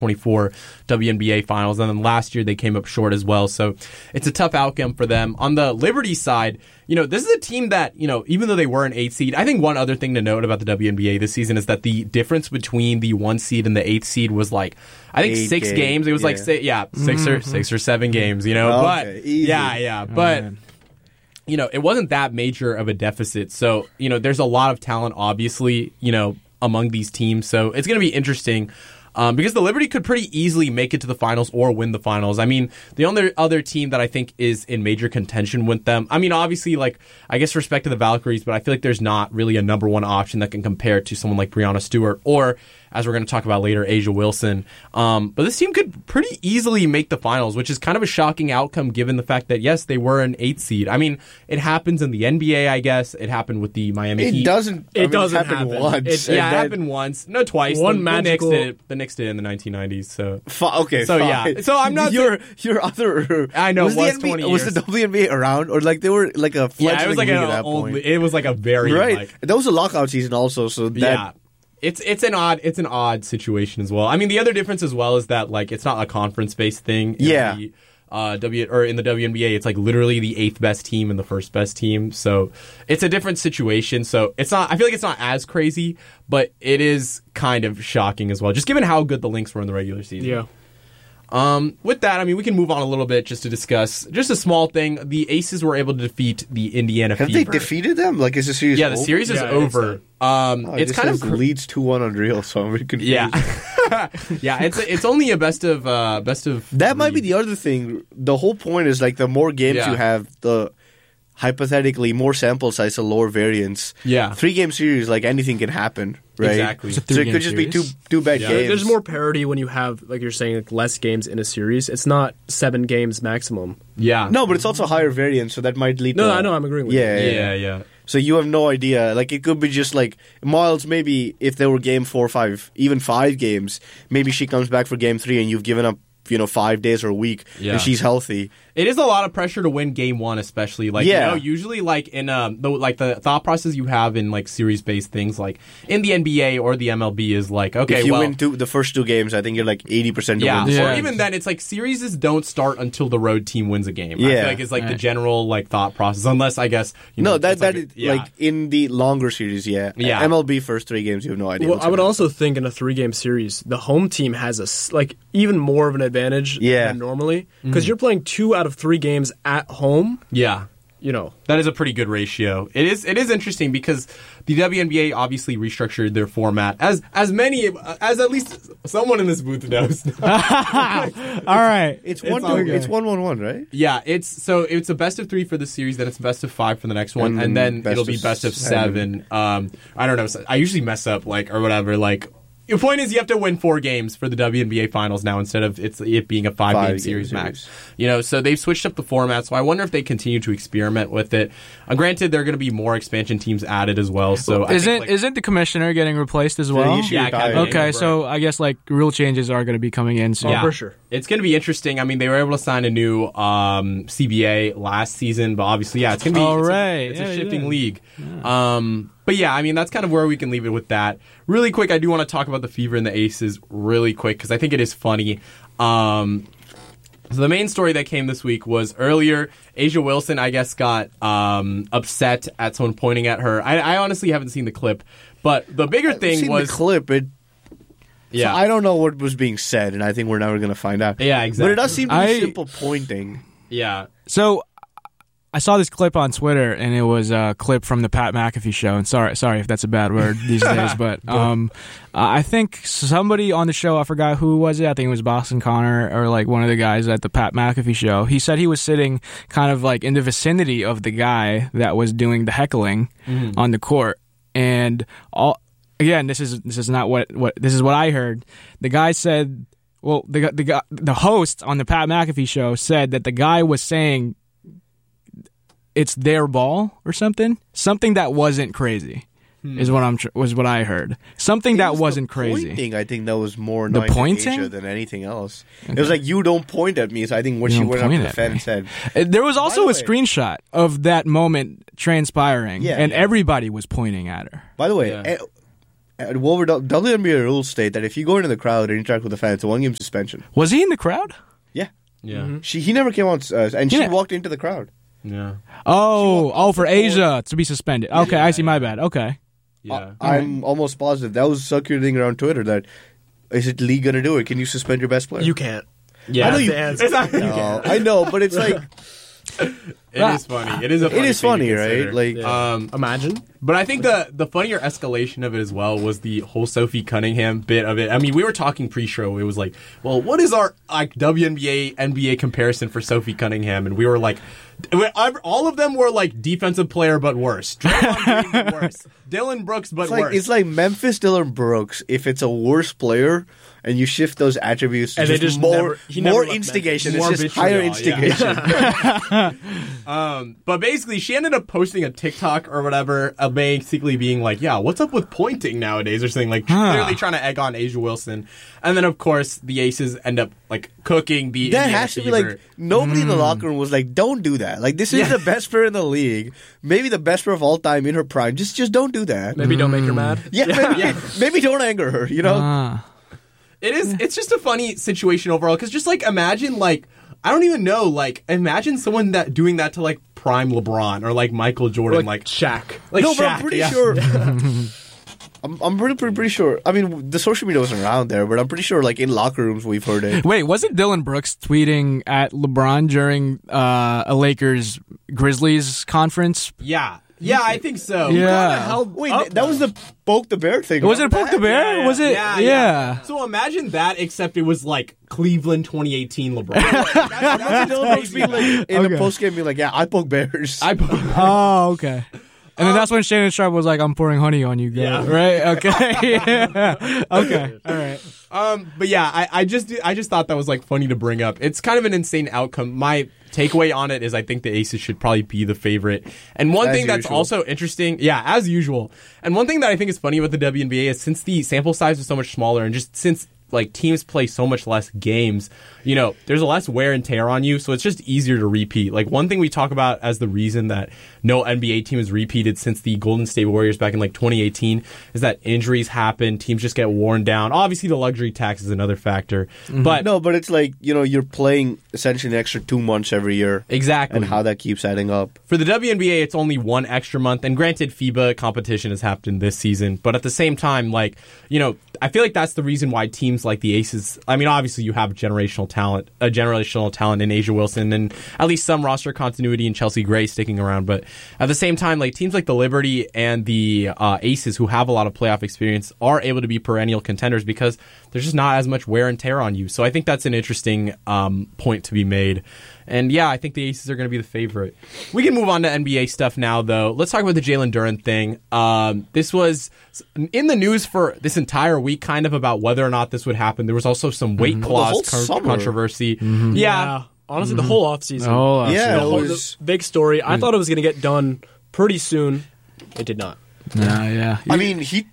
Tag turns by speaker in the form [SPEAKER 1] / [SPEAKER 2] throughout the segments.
[SPEAKER 1] 24 WNBA finals. And then last year they came up short as well. So it's a tough outcome for them. On the Liberty side, this is a team that, even though they were an 8 seed, I think one other thing to note about the WNBA this season is that the difference between the 1 seed and the 8th seed was like, I think 6 games. It was six or 7 games, but
[SPEAKER 2] easy.
[SPEAKER 1] But it wasn't that major of a deficit. So, there's a lot of talent, obviously, among these teams. So it's going to be interesting. Because the Liberty could pretty easily make it to the finals or win the finals. I mean, the only other team that I think is in major contention with them, I mean, obviously, I guess respect to the Valkyries, but I feel like there's not really a number one option that can compare to someone like Breanna Stewart or, as we're going to talk about later, A'ja Wilson. But this team could pretty easily make the finals, which is kind of a shocking outcome given the fact that, yes, they were an 8 seed. I mean, it happens in the NBA, I guess. It happened with the Miami Heat.
[SPEAKER 3] It doesn't happen once.
[SPEAKER 1] It happened once. No, twice.
[SPEAKER 3] One magical...
[SPEAKER 1] The Knicks did it in the 1990s. So
[SPEAKER 2] okay,
[SPEAKER 1] so
[SPEAKER 2] fine.
[SPEAKER 1] yeah. So I'm not
[SPEAKER 2] your other.
[SPEAKER 1] I know. Was 20 years.
[SPEAKER 2] Was the WNBA around, or they were like a fledgling league at that point?
[SPEAKER 1] It was like a very
[SPEAKER 2] right. That was a lockout season also. So that.
[SPEAKER 1] Yeah. It's an odd situation as well. I mean, the other difference as well is that it's not a conference based thing.
[SPEAKER 2] Yeah.
[SPEAKER 1] In the WNBA, it's literally the 8th best team and the 1st best team. So it's a different situation. So it's not. I feel like it's not as crazy, but it is kind of shocking as well, just given how good the Lynx were in the regular season.
[SPEAKER 3] Yeah.
[SPEAKER 1] With that, I mean, we can move on a little bit just to discuss just a small thing. The Aces were able to defeat the Indiana Fever.
[SPEAKER 2] Have they defeated them? Is the series?
[SPEAKER 1] Yeah, the series is over. It's kind of
[SPEAKER 2] leads 2-1 on Real, so I'm very confused.
[SPEAKER 1] Yeah, yeah. It's only a best of.
[SPEAKER 2] That might be the other thing. The whole point is the more games you have, the hypothetically more sample size, a lower variance.
[SPEAKER 1] Yeah,
[SPEAKER 2] 3-game series, anything can happen. Right?
[SPEAKER 1] Exactly.
[SPEAKER 2] So it could just be two bad games.
[SPEAKER 3] There's more parity when you have, like you're saying, less games in a series. It's not 7 games maximum.
[SPEAKER 1] Yeah.
[SPEAKER 2] No, but it's also higher variance, so that might lead to...
[SPEAKER 3] No, I know, I'm agreeing with you.
[SPEAKER 1] Yeah.
[SPEAKER 2] So you have no idea. It could be just Miles, maybe if there were game 4 or 5, even 5 games, maybe she comes back for game 3 and you've given up 5 days or a week, and she's healthy.
[SPEAKER 1] It is a lot of pressure to win game 1, especially. Usually in the thought process you have in series-based things, in the NBA or the MLB is okay,
[SPEAKER 2] if you win the first 2 games, I think you're 80% to win.
[SPEAKER 1] Or even then, it's series don't start until the road team wins a game.
[SPEAKER 2] Yeah.
[SPEAKER 1] I feel like it's the general thought process, unless I guess
[SPEAKER 2] in the longer series, MLB first 3 games, you have no idea.
[SPEAKER 3] Well, I would also think in a 3-game series, the home team has even more of an advantage than normally because you're playing 2 out of 3 games at home.
[SPEAKER 1] Yeah. That is a pretty good ratio. It is interesting because the WNBA obviously restructured their format as at least someone in this booth knows.
[SPEAKER 4] All right.
[SPEAKER 2] It's 1-1-1, right?
[SPEAKER 1] Yeah, it's a best of 3 for the series, then it's best of 5 for the next one, and then it'll be best of 7. I don't know. I usually mess up or whatever. The point is you have to win 4 games for the WNBA finals now instead of it being a 5-game series max. So they've switched up the format, so I wonder if they continue to experiment with it. Granted, there are going to be more expansion teams added as well. So
[SPEAKER 4] isn't the commissioner getting replaced as well? Okay, so I guess rule changes are going to be coming in soon.
[SPEAKER 1] Yeah,
[SPEAKER 3] for sure.
[SPEAKER 1] It's going to be interesting. I mean, they were able to sign a new CBA last season, but obviously, it's going to be it's a shifting league. Yeah. But yeah, I mean, that's kind of where we can leave it with that. Really quick, I do want to talk about the Fever and the Aces really quick because I think it is funny. So the main story that came this week was earlier, A'ja Wilson, I guess, got upset at someone pointing at her. I honestly haven't seen the clip, but the bigger thing was...
[SPEAKER 2] the clip, so I don't know what was being said, and I think we're never going to find out.
[SPEAKER 1] Yeah, exactly.
[SPEAKER 2] But it does seem to be simple pointing.
[SPEAKER 1] Yeah.
[SPEAKER 4] So... I saw this clip on Twitter, and it was a clip from the Pat McAfee show. And sorry if that's a bad word these days, but I think somebody on the show, I forgot who was it. I think it was Boston Connor or one of the guys at the Pat McAfee show. He said he was sitting kind of in the vicinity of the guy that was doing the heckling on the court, and again, this is not what this is what I heard. The guy said, well, the host on the Pat McAfee show said that the guy was saying it's their ball or something that wasn't crazy is what I heard. Something that wasn't crazy.
[SPEAKER 2] Pointing, I think that was more
[SPEAKER 4] the pointing
[SPEAKER 2] than anything else. Okay. It was you don't point at me. So I think what she went up to the fan and said.
[SPEAKER 4] There was also a screenshot of that moment transpiring, and everybody was pointing at her.
[SPEAKER 2] By the way, WNBA rules state that if you go into the crowd and interact with the fans, it's a 1-game suspension.
[SPEAKER 4] Was he in the crowd?
[SPEAKER 2] Yeah.
[SPEAKER 1] Yeah.
[SPEAKER 2] Mm-hmm. He never came on, and she walked into the crowd.
[SPEAKER 1] Yeah.
[SPEAKER 4] For Asia to be suspended. Okay, I see. My bad. Okay.
[SPEAKER 1] Yeah.
[SPEAKER 2] I'm almost positive that was circulating around Twitter. That is it league gonna do it? Can you suspend your best player?
[SPEAKER 3] You can't.
[SPEAKER 1] Yeah.
[SPEAKER 2] I know you. I know, but it's like
[SPEAKER 1] it is funny. It is a funny
[SPEAKER 2] it is
[SPEAKER 1] thing
[SPEAKER 2] funny,
[SPEAKER 1] to
[SPEAKER 2] right?
[SPEAKER 1] consider.
[SPEAKER 2] Like,
[SPEAKER 3] imagine.
[SPEAKER 1] But I think the funnier escalation of it as well was the whole Sophie Cunningham bit of it. I mean, we were talking pre-show. It was like, well, what is our like WNBA NBA comparison for Sophie Cunningham? And we were like, all of them were like defensive player but worse. Draymond Green but worse. Dylan Brooks but worse.
[SPEAKER 2] It's like Memphis Dylan Brooks. If it's a worse player and you shift those attributes to
[SPEAKER 3] and
[SPEAKER 2] just more instigation. It's just
[SPEAKER 1] vitriol,
[SPEAKER 2] higher instigation.
[SPEAKER 1] Yeah. But basically, she ended up posting a TikTok or whatever, basically being like, yeah, what's up with pointing nowadays or something, like clearly trying to egg on A'ja Wilson. And then, of course, the Aces end up like cooking the
[SPEAKER 2] That
[SPEAKER 1] Indiana
[SPEAKER 2] has to be
[SPEAKER 1] Fever.
[SPEAKER 2] like, nobody in the locker room was like, don't do that. Like, this is the best player in the league. Maybe the best player of all time in her prime. Just don't do that.
[SPEAKER 3] Maybe don't make her mad.
[SPEAKER 2] Yeah, maybe don't anger her, you know?
[SPEAKER 1] It's just a funny situation overall, because just like imagine like, I don't even know, like imagine someone that doing that to like prime LeBron or like Michael Jordan,
[SPEAKER 3] Or like Shaq.
[SPEAKER 1] like
[SPEAKER 2] No,
[SPEAKER 1] Shaq,
[SPEAKER 2] but I'm pretty sure. I'm pretty sure. I mean, the social media wasn't around there, but I'm pretty sure, like in locker rooms, we've heard it.
[SPEAKER 4] Wait, wasn't Dylan Brooks tweeting at LeBron during a Lakers Grizzlies conference?
[SPEAKER 1] Yeah, I think so.
[SPEAKER 4] Yeah.
[SPEAKER 2] Wait, that was the poke the bear thing.
[SPEAKER 4] Was it a poke the bear?
[SPEAKER 1] Yeah,
[SPEAKER 4] Was it?
[SPEAKER 1] yeah. So imagine that, except it was like Cleveland 2018 LeBron. That's
[SPEAKER 2] Dylan Brooks being like in the post game, being like, "Yeah, I poke bears."
[SPEAKER 4] Oh, okay. And then that's when Shannon Sharp was like, "I'm pouring honey on you, girl."
[SPEAKER 1] Yeah.
[SPEAKER 4] Right? Okay. Yeah. Okay. All right.
[SPEAKER 1] But yeah, I just thought that was like funny to bring up. It's kind of an insane outcome. My takeaway on it is I think the Aces should probably be the favorite. And one thing that's also interesting, as usual. And one thing that I think is funny about the WNBA is since the sample size is so much smaller, and just since like teams play so much less games, you know, there's a less wear and tear on you, so it's just easier to repeat. Like one thing we talk about as the reason that no NBA team has repeated since the Golden State Warriors back in like 2018 is that injuries happen, teams just get worn down. Obviously the luxury tax is another factor. But
[SPEAKER 2] but it's like, you know, you're playing essentially an extra 2 months every year.
[SPEAKER 1] Exactly.
[SPEAKER 2] And how that keeps adding up.
[SPEAKER 1] For the WNBA, it's only one extra month, and granted FIBA competition has happened this season, but at the same time, like, you know, I feel like that's the reason why teams like the Aces, I mean, obviously you have generational talent in A'ja Wilson, and at least some roster continuity in Chelsea Gray sticking around, but at the same time, like teams like the Liberty and the Aces, who have a lot of playoff experience, are able to be perennial contenders because there's just not as much wear and tear on you. So I think that's an interesting point to be made. And yeah, I think the Aces are going to be the favorite. We can move on to NBA stuff now, though. Let's talk about the Jalen Duren thing. This was in the news for this entire week, kind of about whether or not this would happen. There was also some weight clause controversy. Yeah.
[SPEAKER 3] Honestly, the whole offseason.
[SPEAKER 2] The
[SPEAKER 3] big story. I thought it was going to get done pretty soon. It did not.
[SPEAKER 2] I mean, he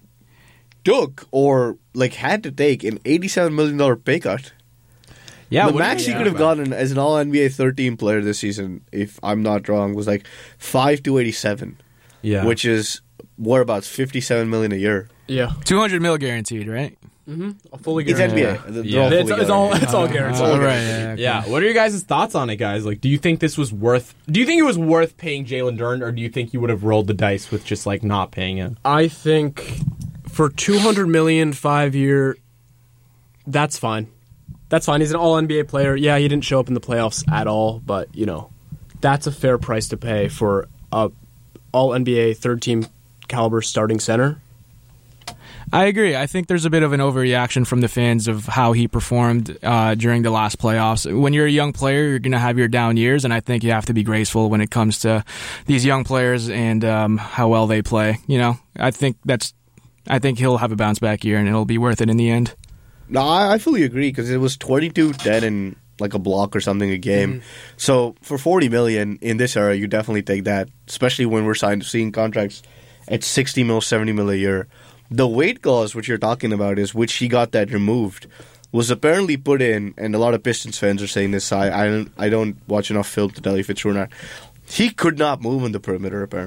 [SPEAKER 2] took or like had to take an $87 million pay cut.
[SPEAKER 1] Yeah,
[SPEAKER 2] the max he could have gotten as an All-NBA 13 player this season, if I'm not wrong, was like 5 to 87.
[SPEAKER 1] Yeah,
[SPEAKER 2] which is whereabouts $57 million a year.
[SPEAKER 3] Yeah,
[SPEAKER 4] $200 million guaranteed, right?
[SPEAKER 3] Mm-hmm. Fully guaranteed.
[SPEAKER 2] It's NBA.
[SPEAKER 3] It's all guaranteed.
[SPEAKER 1] Yeah. What are your guys' thoughts on it, guys? Like, do you think this was worth? Do you think it was worth paying Jalen Duren, or do you think you would have rolled the dice with just like not paying him?
[SPEAKER 3] I think for $200 million 5-year, that's fine. That's fine. He's an all-NBA player. Yeah, he didn't show up in the playoffs at all, but, you know, that's a fair price to pay for a all-NBA third-team caliber starting center.
[SPEAKER 4] I agree. I think there's a bit of an overreaction from the fans of how he performed during the last playoffs. When you're a young player, you're going to have your down years, and I think you have to be graceful when it comes to these young players and how well they play. You know, I think he'll have a bounce-back year, and it'll be worth it in the end.
[SPEAKER 2] No, I fully agree because it was 22, 10, and like a block or something a game. So for $40 million in this era, you definitely take that, especially when we're seeing contracts at $60 million, $70 million a year. The weight clause, which you're talking about, is which he got that removed, was apparently put in, and a lot of Pistons fans are saying this. I don't watch enough film to tell you if it's true or not. He could not move on the perimeter, apparently.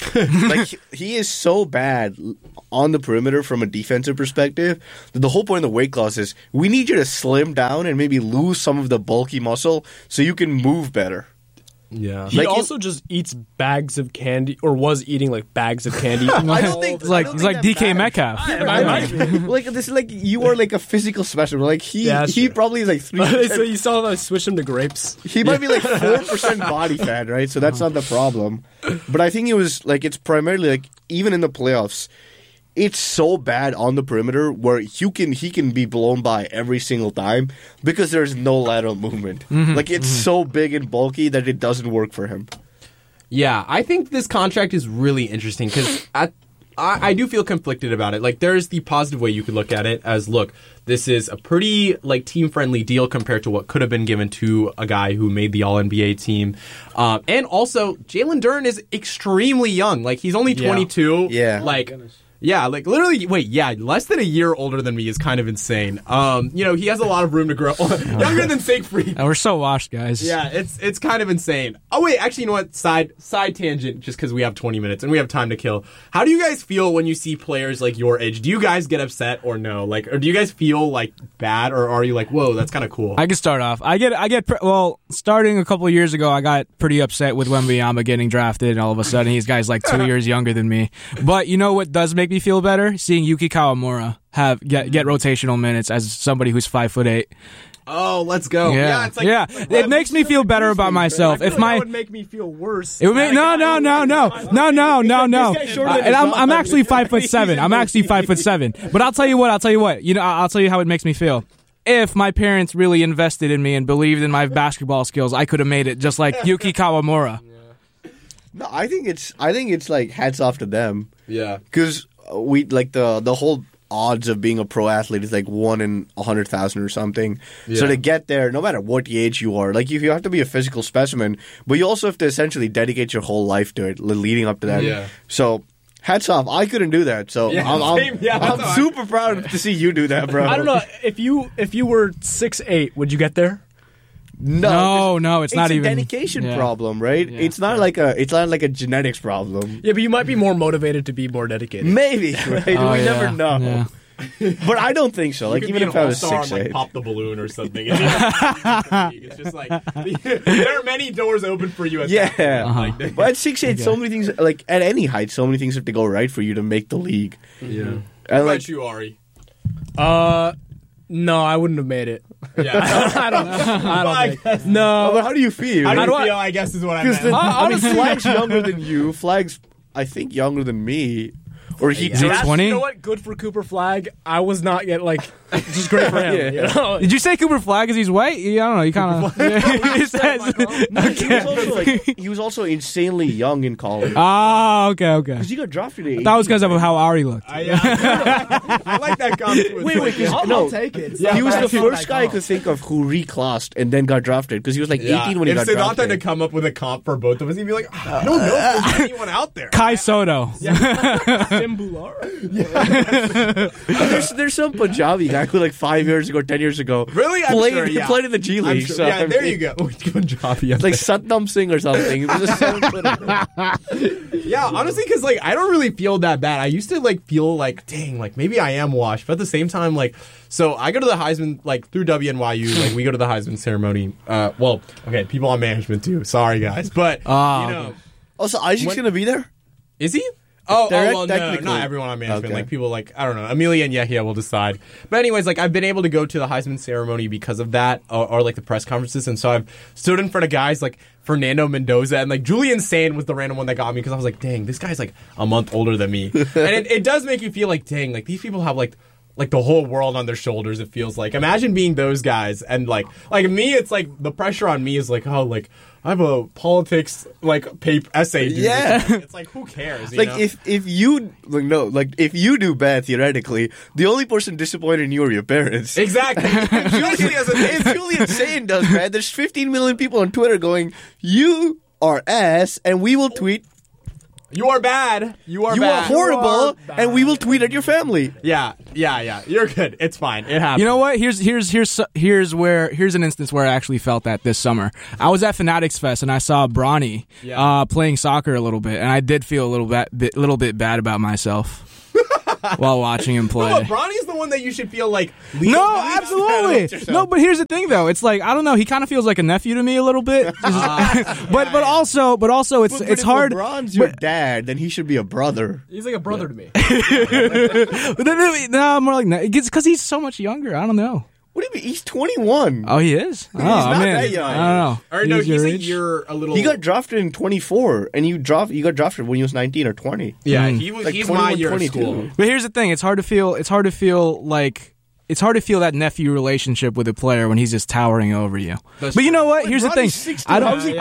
[SPEAKER 2] Like he is so bad on the perimeter from a defensive perspective that the whole point of the weight class is we need you to slim down and maybe lose some of the bulky muscle so you can move better.
[SPEAKER 1] Yeah.
[SPEAKER 3] He
[SPEAKER 2] Like,
[SPEAKER 3] also just eats bags of candy, or was eating like bags of candy.
[SPEAKER 2] I don't think
[SPEAKER 4] He's like DK Metcalf.
[SPEAKER 2] like this is like you are like a physical specimen. Like he
[SPEAKER 3] that's
[SPEAKER 2] he
[SPEAKER 3] true.
[SPEAKER 2] probably is like 3.
[SPEAKER 3] So you saw that I switched him to grapes.
[SPEAKER 2] He might be like 4% body fat, right? So that's not the problem. But I think it was like it's primarily like even in the playoffs, it's so bad on the perimeter where he can be blown by every single time because there's no lateral movement. Like it's so big and bulky that it doesn't work for him.
[SPEAKER 1] Yeah, I think this contract is really interesting because I do feel conflicted about it. Like, there's the positive way you could look at it as, look, this is a pretty like team-friendly deal compared to what could have been given to a guy who made the All-NBA team. And also, Jalen Duren is extremely young. Like, he's only 22.
[SPEAKER 2] Yeah.
[SPEAKER 1] Like, yeah, like literally, less than a year older than me is kind of insane. He has a lot of room to grow. Younger than Siegfried.
[SPEAKER 4] We're so washed, guys.
[SPEAKER 1] Yeah, it's kind of insane. Oh wait, actually, you know what? Side tangent, just because we have 20 minutes and we have time to kill. How do you guys feel when you see players like your age? Do you guys get upset or no? Like, or do you guys feel like bad, or are you like, whoa, that's kind of cool?
[SPEAKER 4] I can start off. Starting a couple of years ago, I got pretty upset with Wembanyama getting drafted, and all of a sudden, he's guy's like 2 years younger than me. But you know what does make me feel better? Seeing Yuki Kawamura get rotational minutes as somebody who's 5'8".
[SPEAKER 1] Oh, let's go.
[SPEAKER 4] Yeah,
[SPEAKER 1] It's like,
[SPEAKER 4] it makes me feel better about myself. If
[SPEAKER 3] that would make me feel worse.
[SPEAKER 4] it would make no. And I'm actually 5'7". I'm actually 5'7". But I'll tell you what. You know, I'll tell you how it makes me feel. If my parents really invested in me and believed in my basketball skills, I could have made it just like Yuki Kawamura.
[SPEAKER 2] No, I think it's like hats off to them.
[SPEAKER 1] Yeah.
[SPEAKER 2] Because we like the whole odds of being a pro athlete is like 1 in 100,000 or something.
[SPEAKER 1] Yeah.
[SPEAKER 2] So to get there, no matter what age you are, like you have to be a physical specimen, but you also have to essentially dedicate your whole life to it, leading up to that.
[SPEAKER 1] Yeah.
[SPEAKER 2] So hats off. I couldn't do that. So
[SPEAKER 1] Yeah,
[SPEAKER 2] I'm
[SPEAKER 1] that's how
[SPEAKER 2] super proud to see you do that, bro.
[SPEAKER 3] I don't know if you were 6'8", would you get there?
[SPEAKER 2] No,
[SPEAKER 4] it's not
[SPEAKER 2] a
[SPEAKER 4] even
[SPEAKER 2] dedication
[SPEAKER 4] yeah.
[SPEAKER 2] problem, right?
[SPEAKER 4] Yeah.
[SPEAKER 2] It's not like a genetics problem.
[SPEAKER 3] Yeah, but you might be more motivated to be more dedicated.
[SPEAKER 2] Maybe, right?
[SPEAKER 4] Oh,
[SPEAKER 2] we
[SPEAKER 4] yeah.
[SPEAKER 2] never know.
[SPEAKER 4] Yeah.
[SPEAKER 2] But I don't think so. Like
[SPEAKER 1] You could
[SPEAKER 2] even
[SPEAKER 1] be
[SPEAKER 2] if
[SPEAKER 1] an
[SPEAKER 2] I was
[SPEAKER 1] all-star and,
[SPEAKER 2] 6'8".
[SPEAKER 1] like, pop the balloon or something. It's just like there are many doors open for you. At that
[SPEAKER 2] Yeah.
[SPEAKER 1] point. Like,
[SPEAKER 2] But at 6'8", so many things, like at any height, so many things have to go right for you to make the league.
[SPEAKER 1] yeah.
[SPEAKER 2] And
[SPEAKER 1] What
[SPEAKER 2] like,
[SPEAKER 1] about you, Ari?
[SPEAKER 3] No, I wouldn't have made it.
[SPEAKER 1] Yeah.
[SPEAKER 3] I don't think.
[SPEAKER 2] oh,
[SPEAKER 3] No.
[SPEAKER 2] but how do you feel?
[SPEAKER 1] How do
[SPEAKER 3] do
[SPEAKER 1] you
[SPEAKER 3] I-
[SPEAKER 1] feel? I guess is what I
[SPEAKER 2] Because
[SPEAKER 1] meant.
[SPEAKER 2] I mean, Flag's younger than you. Flag's, I think, younger than me. Or he
[SPEAKER 4] Is he
[SPEAKER 3] That's-
[SPEAKER 4] 20?
[SPEAKER 3] You know what? Good for Cooper Flag. I was not yet like just great for him.
[SPEAKER 2] Yeah.
[SPEAKER 3] You know?
[SPEAKER 4] Did you say Cooper Flag because he's white? Yeah, I don't know. You kind of.
[SPEAKER 2] he was also insanely young in college.
[SPEAKER 4] Ah, okay.
[SPEAKER 2] Because he got drafted at 18.
[SPEAKER 4] That was because of how Ari looked.
[SPEAKER 1] I like that comment.
[SPEAKER 2] Wait,
[SPEAKER 3] I'll take it.
[SPEAKER 1] Yeah,
[SPEAKER 2] he was the
[SPEAKER 3] I'll take
[SPEAKER 2] first
[SPEAKER 3] that
[SPEAKER 2] guy I
[SPEAKER 3] call.
[SPEAKER 2] could think of who reclassed and then got drafted because he was like 18 when he got
[SPEAKER 1] If Siddhartha had to
[SPEAKER 2] drafted.
[SPEAKER 1] come up with a comp for both of us, he'd be like, I don't know if there's anyone out there.
[SPEAKER 4] Kai Soto.
[SPEAKER 3] Tim Bular.
[SPEAKER 2] There's some Punjabi guy who like 5 years ago, 10 years ago,
[SPEAKER 1] Really? I'm
[SPEAKER 2] played,
[SPEAKER 1] sure, yeah.
[SPEAKER 2] played in the G
[SPEAKER 1] I'm
[SPEAKER 2] League.
[SPEAKER 1] sure-
[SPEAKER 2] So,
[SPEAKER 1] yeah,
[SPEAKER 2] I
[SPEAKER 1] there
[SPEAKER 2] mean,
[SPEAKER 1] you go. Punjabi.
[SPEAKER 2] Like Satnam Singh or something. It was just so
[SPEAKER 1] Yeah, honestly, because like I don't really feel that bad. I used to like feel like, dang, like maybe I am washed, but at the same time, like, so I go to the Heisman like through WNYU. Like we go to the Heisman ceremony. Well, okay, people on management too. Sorry guys, but you know,
[SPEAKER 2] Also, Isaac's going to be there?
[SPEAKER 1] is he? Oh, well, no,
[SPEAKER 2] technically.
[SPEAKER 1] not everyone on management.
[SPEAKER 2] Okay.
[SPEAKER 1] Like people like, I don't know, Amelia and Yahya will decide. But anyways, like I've been able to go to the Heisman ceremony because of that, or like the press conferences, and so I've stood in front of guys like Fernando Mendoza, and like Julian Sand was the random one that got me because I was like, dang, this guy's like a month older than me. And it does make you feel like, dang, like these people have like the whole world on their shoulders. It feels like, imagine being those guys, and like me, it's like the pressure on me is like, oh, like I have a politics like paper essay due.
[SPEAKER 2] Yeah.
[SPEAKER 1] It's like, who cares? You
[SPEAKER 2] Like
[SPEAKER 1] know?
[SPEAKER 2] if you if you do bad theoretically, the only person disappointed in you are your parents.
[SPEAKER 1] Exactly. Especially as a
[SPEAKER 2] If Julian Sand does bad, there's 15 million people on Twitter going, "You are ass," and we will tweet,
[SPEAKER 1] You are bad. You are
[SPEAKER 2] You
[SPEAKER 1] bad.
[SPEAKER 2] are horrible, and we will tweet at your family.
[SPEAKER 1] Yeah. You're good. It's fine. It happens.
[SPEAKER 4] You know what? Here's an instance where I actually felt that this summer. I was at Fanatics Fest and I saw Bronny playing soccer a little bit, and I did feel a little bit bad about myself while watching him play.
[SPEAKER 1] No, Bronny's the one that you should feel like.
[SPEAKER 4] No, absolutely. No, but here's the thing, though. It's like, I don't know. He kind of feels like a nephew to me a little bit. but also, it's
[SPEAKER 2] if
[SPEAKER 4] hard.
[SPEAKER 2] LeBron's your dad, then he should be a brother.
[SPEAKER 3] He's like a brother to me.
[SPEAKER 4] No, more like it's because he's so much younger. I don't know.
[SPEAKER 2] What do you mean? He's 21.
[SPEAKER 4] Oh, he is. He's
[SPEAKER 2] not that young.
[SPEAKER 4] I don't know.
[SPEAKER 1] Or no, he's a
[SPEAKER 4] age?
[SPEAKER 1] year a little.
[SPEAKER 2] He got drafted in 24, and you got drafted when he was 19 or 20.
[SPEAKER 1] Yeah, he was.
[SPEAKER 2] Like
[SPEAKER 1] He's my
[SPEAKER 2] 21,
[SPEAKER 1] year of
[SPEAKER 2] 22.
[SPEAKER 1] school.
[SPEAKER 4] But here's the thing: it's hard to feel that nephew relationship with a player when he's just towering over you.
[SPEAKER 1] That's
[SPEAKER 4] But you know what?
[SPEAKER 2] Wait,
[SPEAKER 4] Here's the thing:
[SPEAKER 2] Bronny's 16.
[SPEAKER 4] I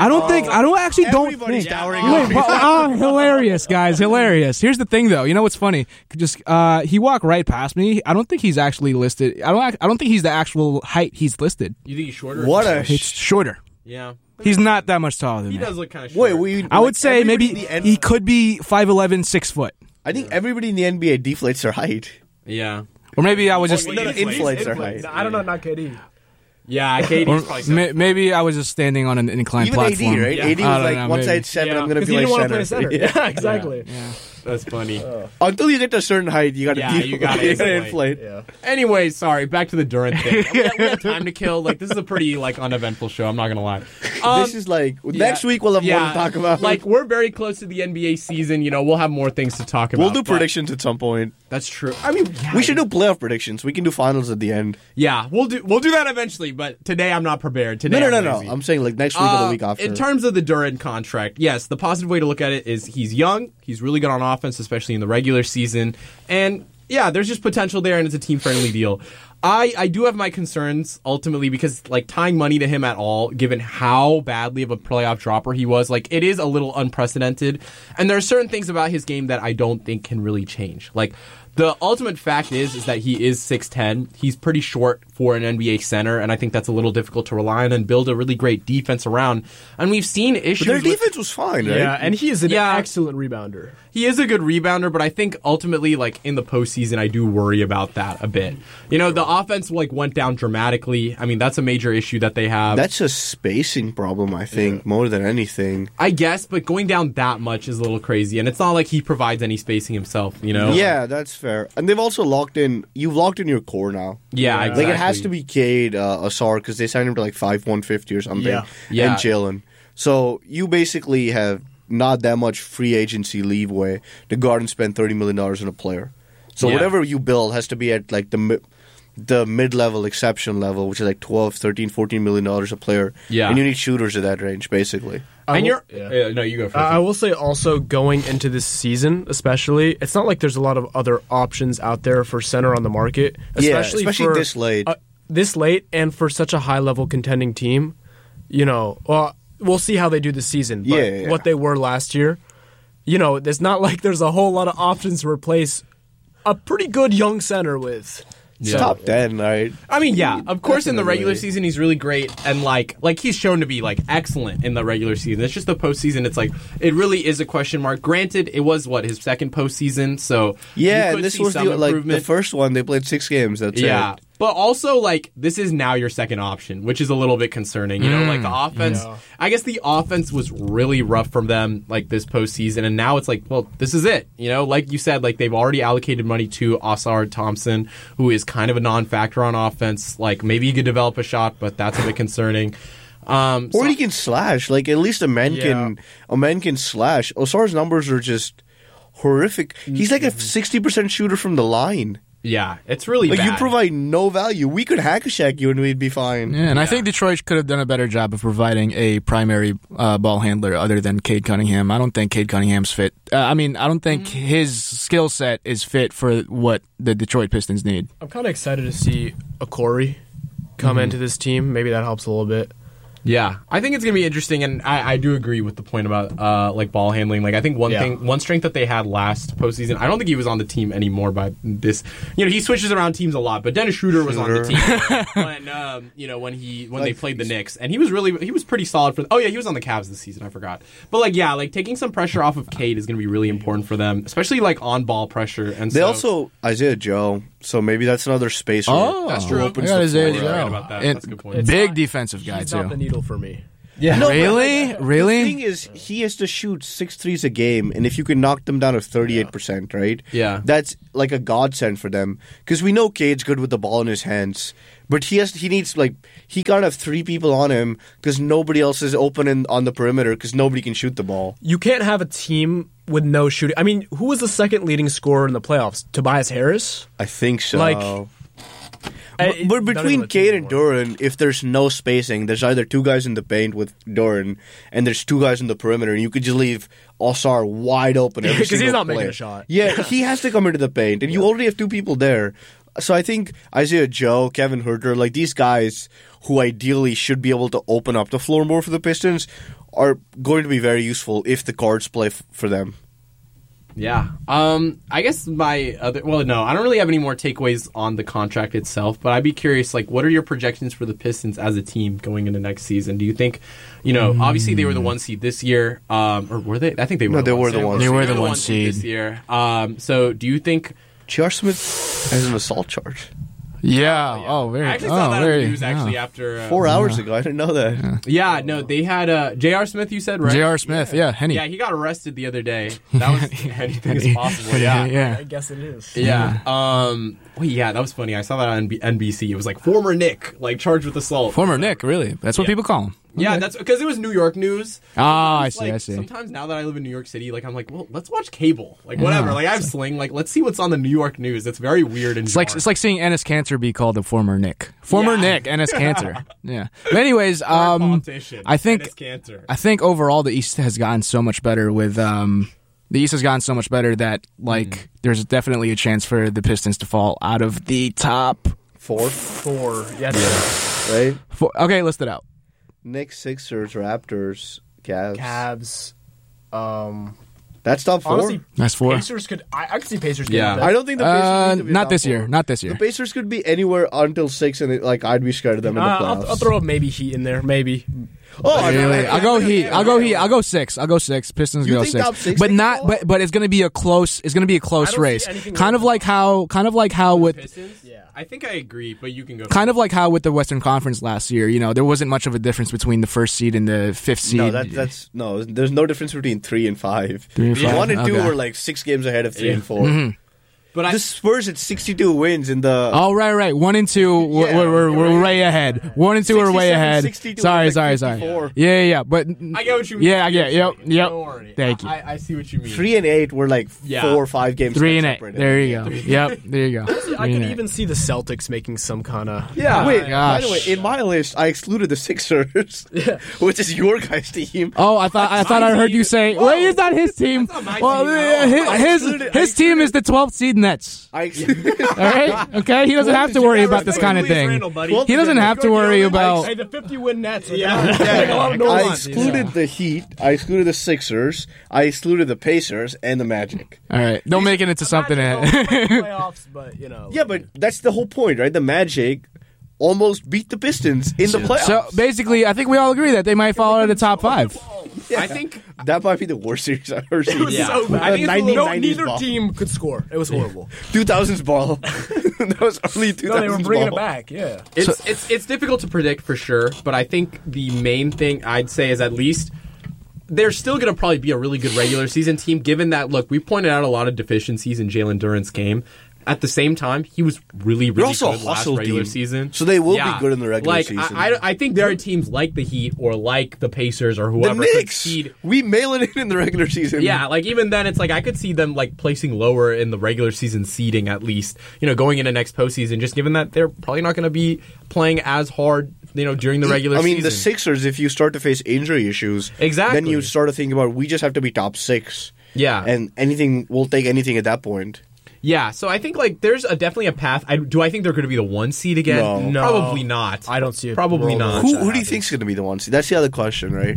[SPEAKER 4] don't
[SPEAKER 2] Everybody's towering
[SPEAKER 4] Wait,
[SPEAKER 2] over
[SPEAKER 4] but, hilarious, guys, hilarious. Here's the thing, though. You know what's funny? Just he walked right past me. I don't think he's actually listed. I don't think he's the actual height he's listed.
[SPEAKER 1] You think he's shorter?
[SPEAKER 2] What a
[SPEAKER 4] It's shorter.
[SPEAKER 1] Yeah.
[SPEAKER 4] He's not that much taller than
[SPEAKER 1] He
[SPEAKER 4] me.
[SPEAKER 1] does look kind of short.
[SPEAKER 2] Wait,
[SPEAKER 4] I would say maybe he could be 5'11", 6 foot,
[SPEAKER 2] I think everybody in the NBA deflates their height.
[SPEAKER 1] Yeah.
[SPEAKER 4] or maybe I was just.
[SPEAKER 2] Inflates their height.
[SPEAKER 3] I don't know, not KD.
[SPEAKER 1] Yeah, KD's probably.
[SPEAKER 4] Maybe I was just standing on an inclined
[SPEAKER 2] Even
[SPEAKER 4] platform.
[SPEAKER 2] AD, right?
[SPEAKER 1] Yeah.
[SPEAKER 2] AD was
[SPEAKER 4] I don't
[SPEAKER 2] like,
[SPEAKER 4] know,
[SPEAKER 2] once I
[SPEAKER 4] maybe.
[SPEAKER 2] hit 7,
[SPEAKER 1] Yeah.
[SPEAKER 2] I'm going to
[SPEAKER 3] Because
[SPEAKER 2] be
[SPEAKER 3] he
[SPEAKER 2] like
[SPEAKER 3] didn't want to play
[SPEAKER 2] center.
[SPEAKER 3] center. Yeah, exactly.
[SPEAKER 1] That's funny.
[SPEAKER 2] Until you get to a certain height, you got to
[SPEAKER 1] Yeah, you gotta
[SPEAKER 2] inflate.
[SPEAKER 3] Yeah.
[SPEAKER 1] Anyway, sorry. Back to the Durant thing. We have time to kill. Like, this is a pretty uneventful show. I'm not gonna lie.
[SPEAKER 2] This is like next week we'll have more to talk about.
[SPEAKER 1] Like, we're very close to the NBA season. You know, we'll have more things to talk about.
[SPEAKER 2] we'll do
[SPEAKER 1] but-
[SPEAKER 2] predictions at some point.
[SPEAKER 1] That's true. I mean,
[SPEAKER 2] We should do playoff predictions. We can do finals at the end.
[SPEAKER 1] Yeah, we'll do that eventually. But today, I'm not prepared. Today,
[SPEAKER 2] No.
[SPEAKER 1] I'm lazy.
[SPEAKER 2] I'm saying like next week or the week after.
[SPEAKER 1] In terms of the Durant contract, yes, the positive way to look at it is he's young, he's really good on offense, especially in the regular season, and yeah, there's just potential there, and it's a team-friendly deal. I do have my concerns ultimately because like tying money to him at all, given how badly of a playoff dropper he was, like it is a little unprecedented, and there are certain things about his game that I don't think can really change. Like the ultimate fact is that he is 6'10". He's pretty short for an NBA center, and I think that's a little difficult to rely on and build a really great defense around. And we've seen issues.
[SPEAKER 2] But their
[SPEAKER 1] with-
[SPEAKER 2] defense was fine, right?
[SPEAKER 3] Yeah, and he is an
[SPEAKER 1] Yeah.
[SPEAKER 3] excellent rebounder.
[SPEAKER 1] He is a good rebounder, but I think ultimately, like in the postseason, I do worry about that a bit. You know, the offense like went down dramatically. I mean, that's a major issue that they have.
[SPEAKER 2] That's a spacing problem, I think, more than anything.
[SPEAKER 1] I guess, but going down that much is a little crazy, and it's not like he provides any spacing himself. You know?
[SPEAKER 2] Yeah, that's fair. And they've also you've locked in your core now.
[SPEAKER 1] Yeah, exactly.
[SPEAKER 2] Like it has to be Cade, Asar, because they signed him to like 5,150 or something.
[SPEAKER 3] Yeah.
[SPEAKER 1] Yeah.
[SPEAKER 2] And Jalen. So you basically have not that much free agency leeway to go out and spend $30 million on a player. So
[SPEAKER 1] Yeah.
[SPEAKER 2] whatever you build has to be at like the mid-level exception level, which is like 12, 13, 14 million dollars a player.
[SPEAKER 1] Yeah.
[SPEAKER 2] And you need shooters at that range, basically.
[SPEAKER 1] And you're
[SPEAKER 3] Yeah.
[SPEAKER 1] no, you go first.
[SPEAKER 3] I will say also going into this season, especially, it's not like there's a lot of other options out there for center on the market, especially for
[SPEAKER 2] this late.
[SPEAKER 3] this late, and for such a high level contending team. You know, well, we'll see how they do this season. But
[SPEAKER 2] Yeah.
[SPEAKER 3] what they were last year, you know, it's not like there's a whole lot of options to replace a pretty good young center with.
[SPEAKER 2] It's top 10, right?
[SPEAKER 1] I mean, yeah, of course, in the regular
[SPEAKER 2] Definitely.
[SPEAKER 1] season, he's really great, and like he's shown to be like excellent in the regular season. It's just the postseason. It's like it really is a question mark. Granted, it was his second postseason, so you
[SPEAKER 2] Yeah,
[SPEAKER 1] could
[SPEAKER 2] and this
[SPEAKER 1] see
[SPEAKER 2] was
[SPEAKER 1] some
[SPEAKER 2] the
[SPEAKER 1] improvement.
[SPEAKER 2] first one. They played 6 games. That's
[SPEAKER 1] Yeah.
[SPEAKER 2] it.
[SPEAKER 1] But also, like, this is now your second option, which is a little bit concerning. You know, like, the offense,
[SPEAKER 3] Yeah.
[SPEAKER 1] I guess the offense was really rough from them, like, this postseason. And now it's like, well, this is it. You know, like you said, like, they've already allocated money to Osar Thompson, who is kind of a non-factor on offense. Like, maybe he could develop a shot, but that's a bit concerning.
[SPEAKER 2] Or he can slash. Like, at least a man can slash. Osar's numbers are just horrific. He's like a 60% shooter from the line.
[SPEAKER 1] Yeah, it's really
[SPEAKER 2] Like,
[SPEAKER 1] bad.
[SPEAKER 2] you provide no value. We could hack-a-shack you and we'd be fine.
[SPEAKER 4] Yeah, and I think Detroit could have done a better job of providing a primary ball handler other than Cade Cunningham. I don't think Cade Cunningham's fit. I don't think his skill set is fit for what the Detroit Pistons need.
[SPEAKER 3] I'm kind of excited to see a Corey come into this team. Maybe that helps a little bit.
[SPEAKER 1] Yeah, I think it's gonna be interesting, and I do agree with the point about like ball handling. Like I think one strength that they had last postseason, I don't think he was on the team anymore. By this, he switches around teams a lot, but Dennis Schroeder was on the team when they played the Knicks, and he was pretty solid for. Oh yeah, he was on the Cavs this season. I forgot, but taking some pressure off of Cade is gonna be really important for them, especially like on ball pressure. And
[SPEAKER 2] they also Isaiah Joe, so maybe that's another spacer.
[SPEAKER 4] Oh,
[SPEAKER 1] that's true.
[SPEAKER 4] I got Isaiah Joe.
[SPEAKER 1] Right about that. That's a good point.
[SPEAKER 4] Big defensive guy
[SPEAKER 3] He's
[SPEAKER 4] too.
[SPEAKER 3] not the needle for me.
[SPEAKER 4] Yeah,
[SPEAKER 2] No,
[SPEAKER 4] really?
[SPEAKER 2] The thing is, he has to shoot 6 threes a game, and if you can knock them down to 38%, right?
[SPEAKER 1] Yeah.
[SPEAKER 2] That's like a godsend for them. Because we know Cade's good with the ball in his hands, but he can't have 3 people on him because nobody else is open on the perimeter because nobody can shoot the ball.
[SPEAKER 3] You can't have a team with no shooting. I mean, who was the second leading scorer in the playoffs? Tobias Harris?
[SPEAKER 2] I think so.
[SPEAKER 3] But
[SPEAKER 2] But between Cade and Duran, if there's no spacing, there's either 2 guys in the paint with Duran, and there's 2 guys in the perimeter, and you could just leave Osar wide open every
[SPEAKER 3] because
[SPEAKER 2] single
[SPEAKER 3] he's not
[SPEAKER 2] play.
[SPEAKER 3] making a shot.
[SPEAKER 2] Yeah, he has to come into the paint, and you already have 2 people there. So I think Isaiah Joe, Kevin Huerter, like these guys who ideally should be able to open up the floor more for the Pistons are going to be very useful if the cards play for them.
[SPEAKER 1] Yeah. I guess my other... Well, no, I don't really have any more takeaways on the contract itself, but I'd be curious, what are your projections for the Pistons as a team going into next season? Do you think, obviously they were the 1 seed this year, or were they? I think they were.
[SPEAKER 2] No, they were the 1 seed.
[SPEAKER 4] They were the 1 seed
[SPEAKER 1] this year. So do you think...
[SPEAKER 2] J.R. Smith has an assault charge.
[SPEAKER 4] Yeah. Oh, very.
[SPEAKER 1] I actually saw that on the news after
[SPEAKER 2] 4 hours ago. I didn't know that.
[SPEAKER 1] Yeah, no, they had J.R. Smith, you said, right?
[SPEAKER 4] J.R. Smith, yeah, Henny.
[SPEAKER 1] Yeah, he got arrested the other day. That was anything is possible. Yeah.
[SPEAKER 4] Yeah.
[SPEAKER 3] I guess it is.
[SPEAKER 1] Yeah. Yeah, that was funny. I saw that on NBC. It was former Nick, charged with assault.
[SPEAKER 4] Former Nick, really? That's what people call him.
[SPEAKER 1] Yeah,
[SPEAKER 4] Okay.
[SPEAKER 1] that's because it was New York news.
[SPEAKER 4] Ah, I
[SPEAKER 1] It's
[SPEAKER 4] see, I see.
[SPEAKER 1] Sometimes now that I live in New York City, I'm well, let's watch cable. Whatever. I have Sling. Let's see what's on the New York news. It's very weird and
[SPEAKER 4] It's like seeing Ennis Cantor be called a former Nick. Former Nick, Ennis Cantor. Yeah. But anyways,
[SPEAKER 1] politician.
[SPEAKER 4] I think
[SPEAKER 1] Enes Kanter.
[SPEAKER 4] I think overall the East has gotten so much better with the East has gotten so much better that there's definitely a chance for the Pistons to fall out of the top
[SPEAKER 3] 4. Yes.
[SPEAKER 2] Right?
[SPEAKER 4] Okay, list it out.
[SPEAKER 2] Knicks, Sixers, Raptors, Cavs.
[SPEAKER 3] Cavs.
[SPEAKER 2] That's top 4?
[SPEAKER 3] Honestly,
[SPEAKER 4] That's 4.
[SPEAKER 3] Pacers could. I could see Pacers. Getting
[SPEAKER 1] Yeah.
[SPEAKER 3] there.
[SPEAKER 2] I don't think the Pacers need to be
[SPEAKER 4] Not
[SPEAKER 2] top
[SPEAKER 4] this
[SPEAKER 2] 4.
[SPEAKER 4] year. Not this year.
[SPEAKER 2] The Pacers could be anywhere until 6, and I'd be scared of them in the playoffs.
[SPEAKER 3] I'll throw up maybe Heat in there. Maybe.
[SPEAKER 4] Really? I'll go Heat. I'll go Heat. I'll go 6. I'll go 6. Pistons
[SPEAKER 2] You
[SPEAKER 4] go
[SPEAKER 2] think
[SPEAKER 4] 6.
[SPEAKER 2] top 6
[SPEAKER 4] But
[SPEAKER 2] they
[SPEAKER 4] not.
[SPEAKER 2] can fall?
[SPEAKER 4] But it's gonna be a close. It's gonna be a close
[SPEAKER 3] I don't see
[SPEAKER 4] race.
[SPEAKER 3] anything
[SPEAKER 4] Kind of like how with.
[SPEAKER 1] Pistons?
[SPEAKER 3] Yeah.
[SPEAKER 1] I think I agree, but you can go.
[SPEAKER 4] Kind of like how with the Western Conference last year, there wasn't much of a difference between the 1st seed and the 5th seed.
[SPEAKER 2] No, that's no. There's no difference between 3 and 5.
[SPEAKER 4] 3 and 5,
[SPEAKER 2] 1 and 2
[SPEAKER 4] okay.
[SPEAKER 2] were 6 games ahead of 3 and 4.
[SPEAKER 1] But
[SPEAKER 2] The Spurs at 62 wins in the.
[SPEAKER 4] Oh, right. 1 and 2, we're way ahead. 1 and 2 are way
[SPEAKER 2] 67,
[SPEAKER 4] ahead.
[SPEAKER 2] 62,
[SPEAKER 4] Sorry.
[SPEAKER 2] 54.
[SPEAKER 4] Yeah. But
[SPEAKER 1] I get what you mean.
[SPEAKER 4] yeah, I get. Yep.
[SPEAKER 1] Don't worry.
[SPEAKER 4] Thank you.
[SPEAKER 1] I see what you mean.
[SPEAKER 2] 3 and 8 were 4 or 5 games.
[SPEAKER 4] 3 and 8.
[SPEAKER 2] separated.
[SPEAKER 4] There you go. Yep. There you go.
[SPEAKER 3] I
[SPEAKER 4] 3
[SPEAKER 3] could
[SPEAKER 4] and 8.
[SPEAKER 3] even see the Celtics making some kind of.
[SPEAKER 1] Yeah.
[SPEAKER 2] Wait, by
[SPEAKER 4] gosh.
[SPEAKER 2] the way, in my list, I excluded the Sixers, which is your guys' team.
[SPEAKER 4] Oh, I thought I heard you say.
[SPEAKER 1] Whoa.
[SPEAKER 4] Wait, it's not his team.
[SPEAKER 1] That's not my
[SPEAKER 4] Well,
[SPEAKER 1] team at all.
[SPEAKER 4] his team is the 12th seed Nets.
[SPEAKER 2] I excluded.
[SPEAKER 4] All right. Okay. He doesn't have to worry about this kind of thing. He doesn't have to worry about.
[SPEAKER 3] Hey, the 50-win Nets.
[SPEAKER 1] Yeah.
[SPEAKER 2] I excluded the Heat. I excluded the Sixers. I excluded the Pacers and the Magic.
[SPEAKER 4] All right. Don't make it into something.
[SPEAKER 3] Playoffs, but
[SPEAKER 2] Yeah, but that's the whole point, right? The Magic almost beat the Pistons in the playoffs.
[SPEAKER 4] So basically, I think we all agree that they might fall out of the top 5.
[SPEAKER 1] I think
[SPEAKER 2] that might be the worst series I've ever seen.
[SPEAKER 1] Yeah.
[SPEAKER 3] so bad.
[SPEAKER 1] I think it's a little-
[SPEAKER 3] Neither
[SPEAKER 2] ball.
[SPEAKER 3] team could score. It was horrible.
[SPEAKER 2] 2000s ball. That was early 2000s
[SPEAKER 3] No, they were bringing
[SPEAKER 2] ball.
[SPEAKER 3] it back. Yeah.
[SPEAKER 1] it's difficult to predict for sure, but I think the main thing I'd say is at least they're still going to probably be a really good regular season team, given that, look, we pointed out a lot of deficiencies in Jalen Duran's game. At the same time, he was really
[SPEAKER 2] They're
[SPEAKER 1] good
[SPEAKER 2] also a
[SPEAKER 1] last
[SPEAKER 2] hustle
[SPEAKER 1] regular
[SPEAKER 2] team,
[SPEAKER 1] season.
[SPEAKER 2] so they will be good in the regular season.
[SPEAKER 1] I think there are teams like the Heat or like the Pacers or
[SPEAKER 2] The
[SPEAKER 1] whoever could
[SPEAKER 2] Knicks.
[SPEAKER 1] seed.
[SPEAKER 2] We mail it in the regular season.
[SPEAKER 1] Yeah, even then, it's I could see them placing lower in the regular season seeding at least. Going into next postseason, just given that they're probably not going to be playing as hard. During the regular season.
[SPEAKER 2] I mean, the Sixers, if you start to face injury issues,
[SPEAKER 1] Exactly.
[SPEAKER 2] then you start to think about we just have to be top 6.
[SPEAKER 1] Yeah.
[SPEAKER 2] And we'll take anything at that point.
[SPEAKER 1] Yeah, so I think like there's definitely a path. Do I think they're going to be the 1 seed again?
[SPEAKER 2] No.
[SPEAKER 1] Probably not.
[SPEAKER 3] I don't see it.
[SPEAKER 1] Probably not.
[SPEAKER 2] Who do you think's going to be the 1 seed? That's the other question, right?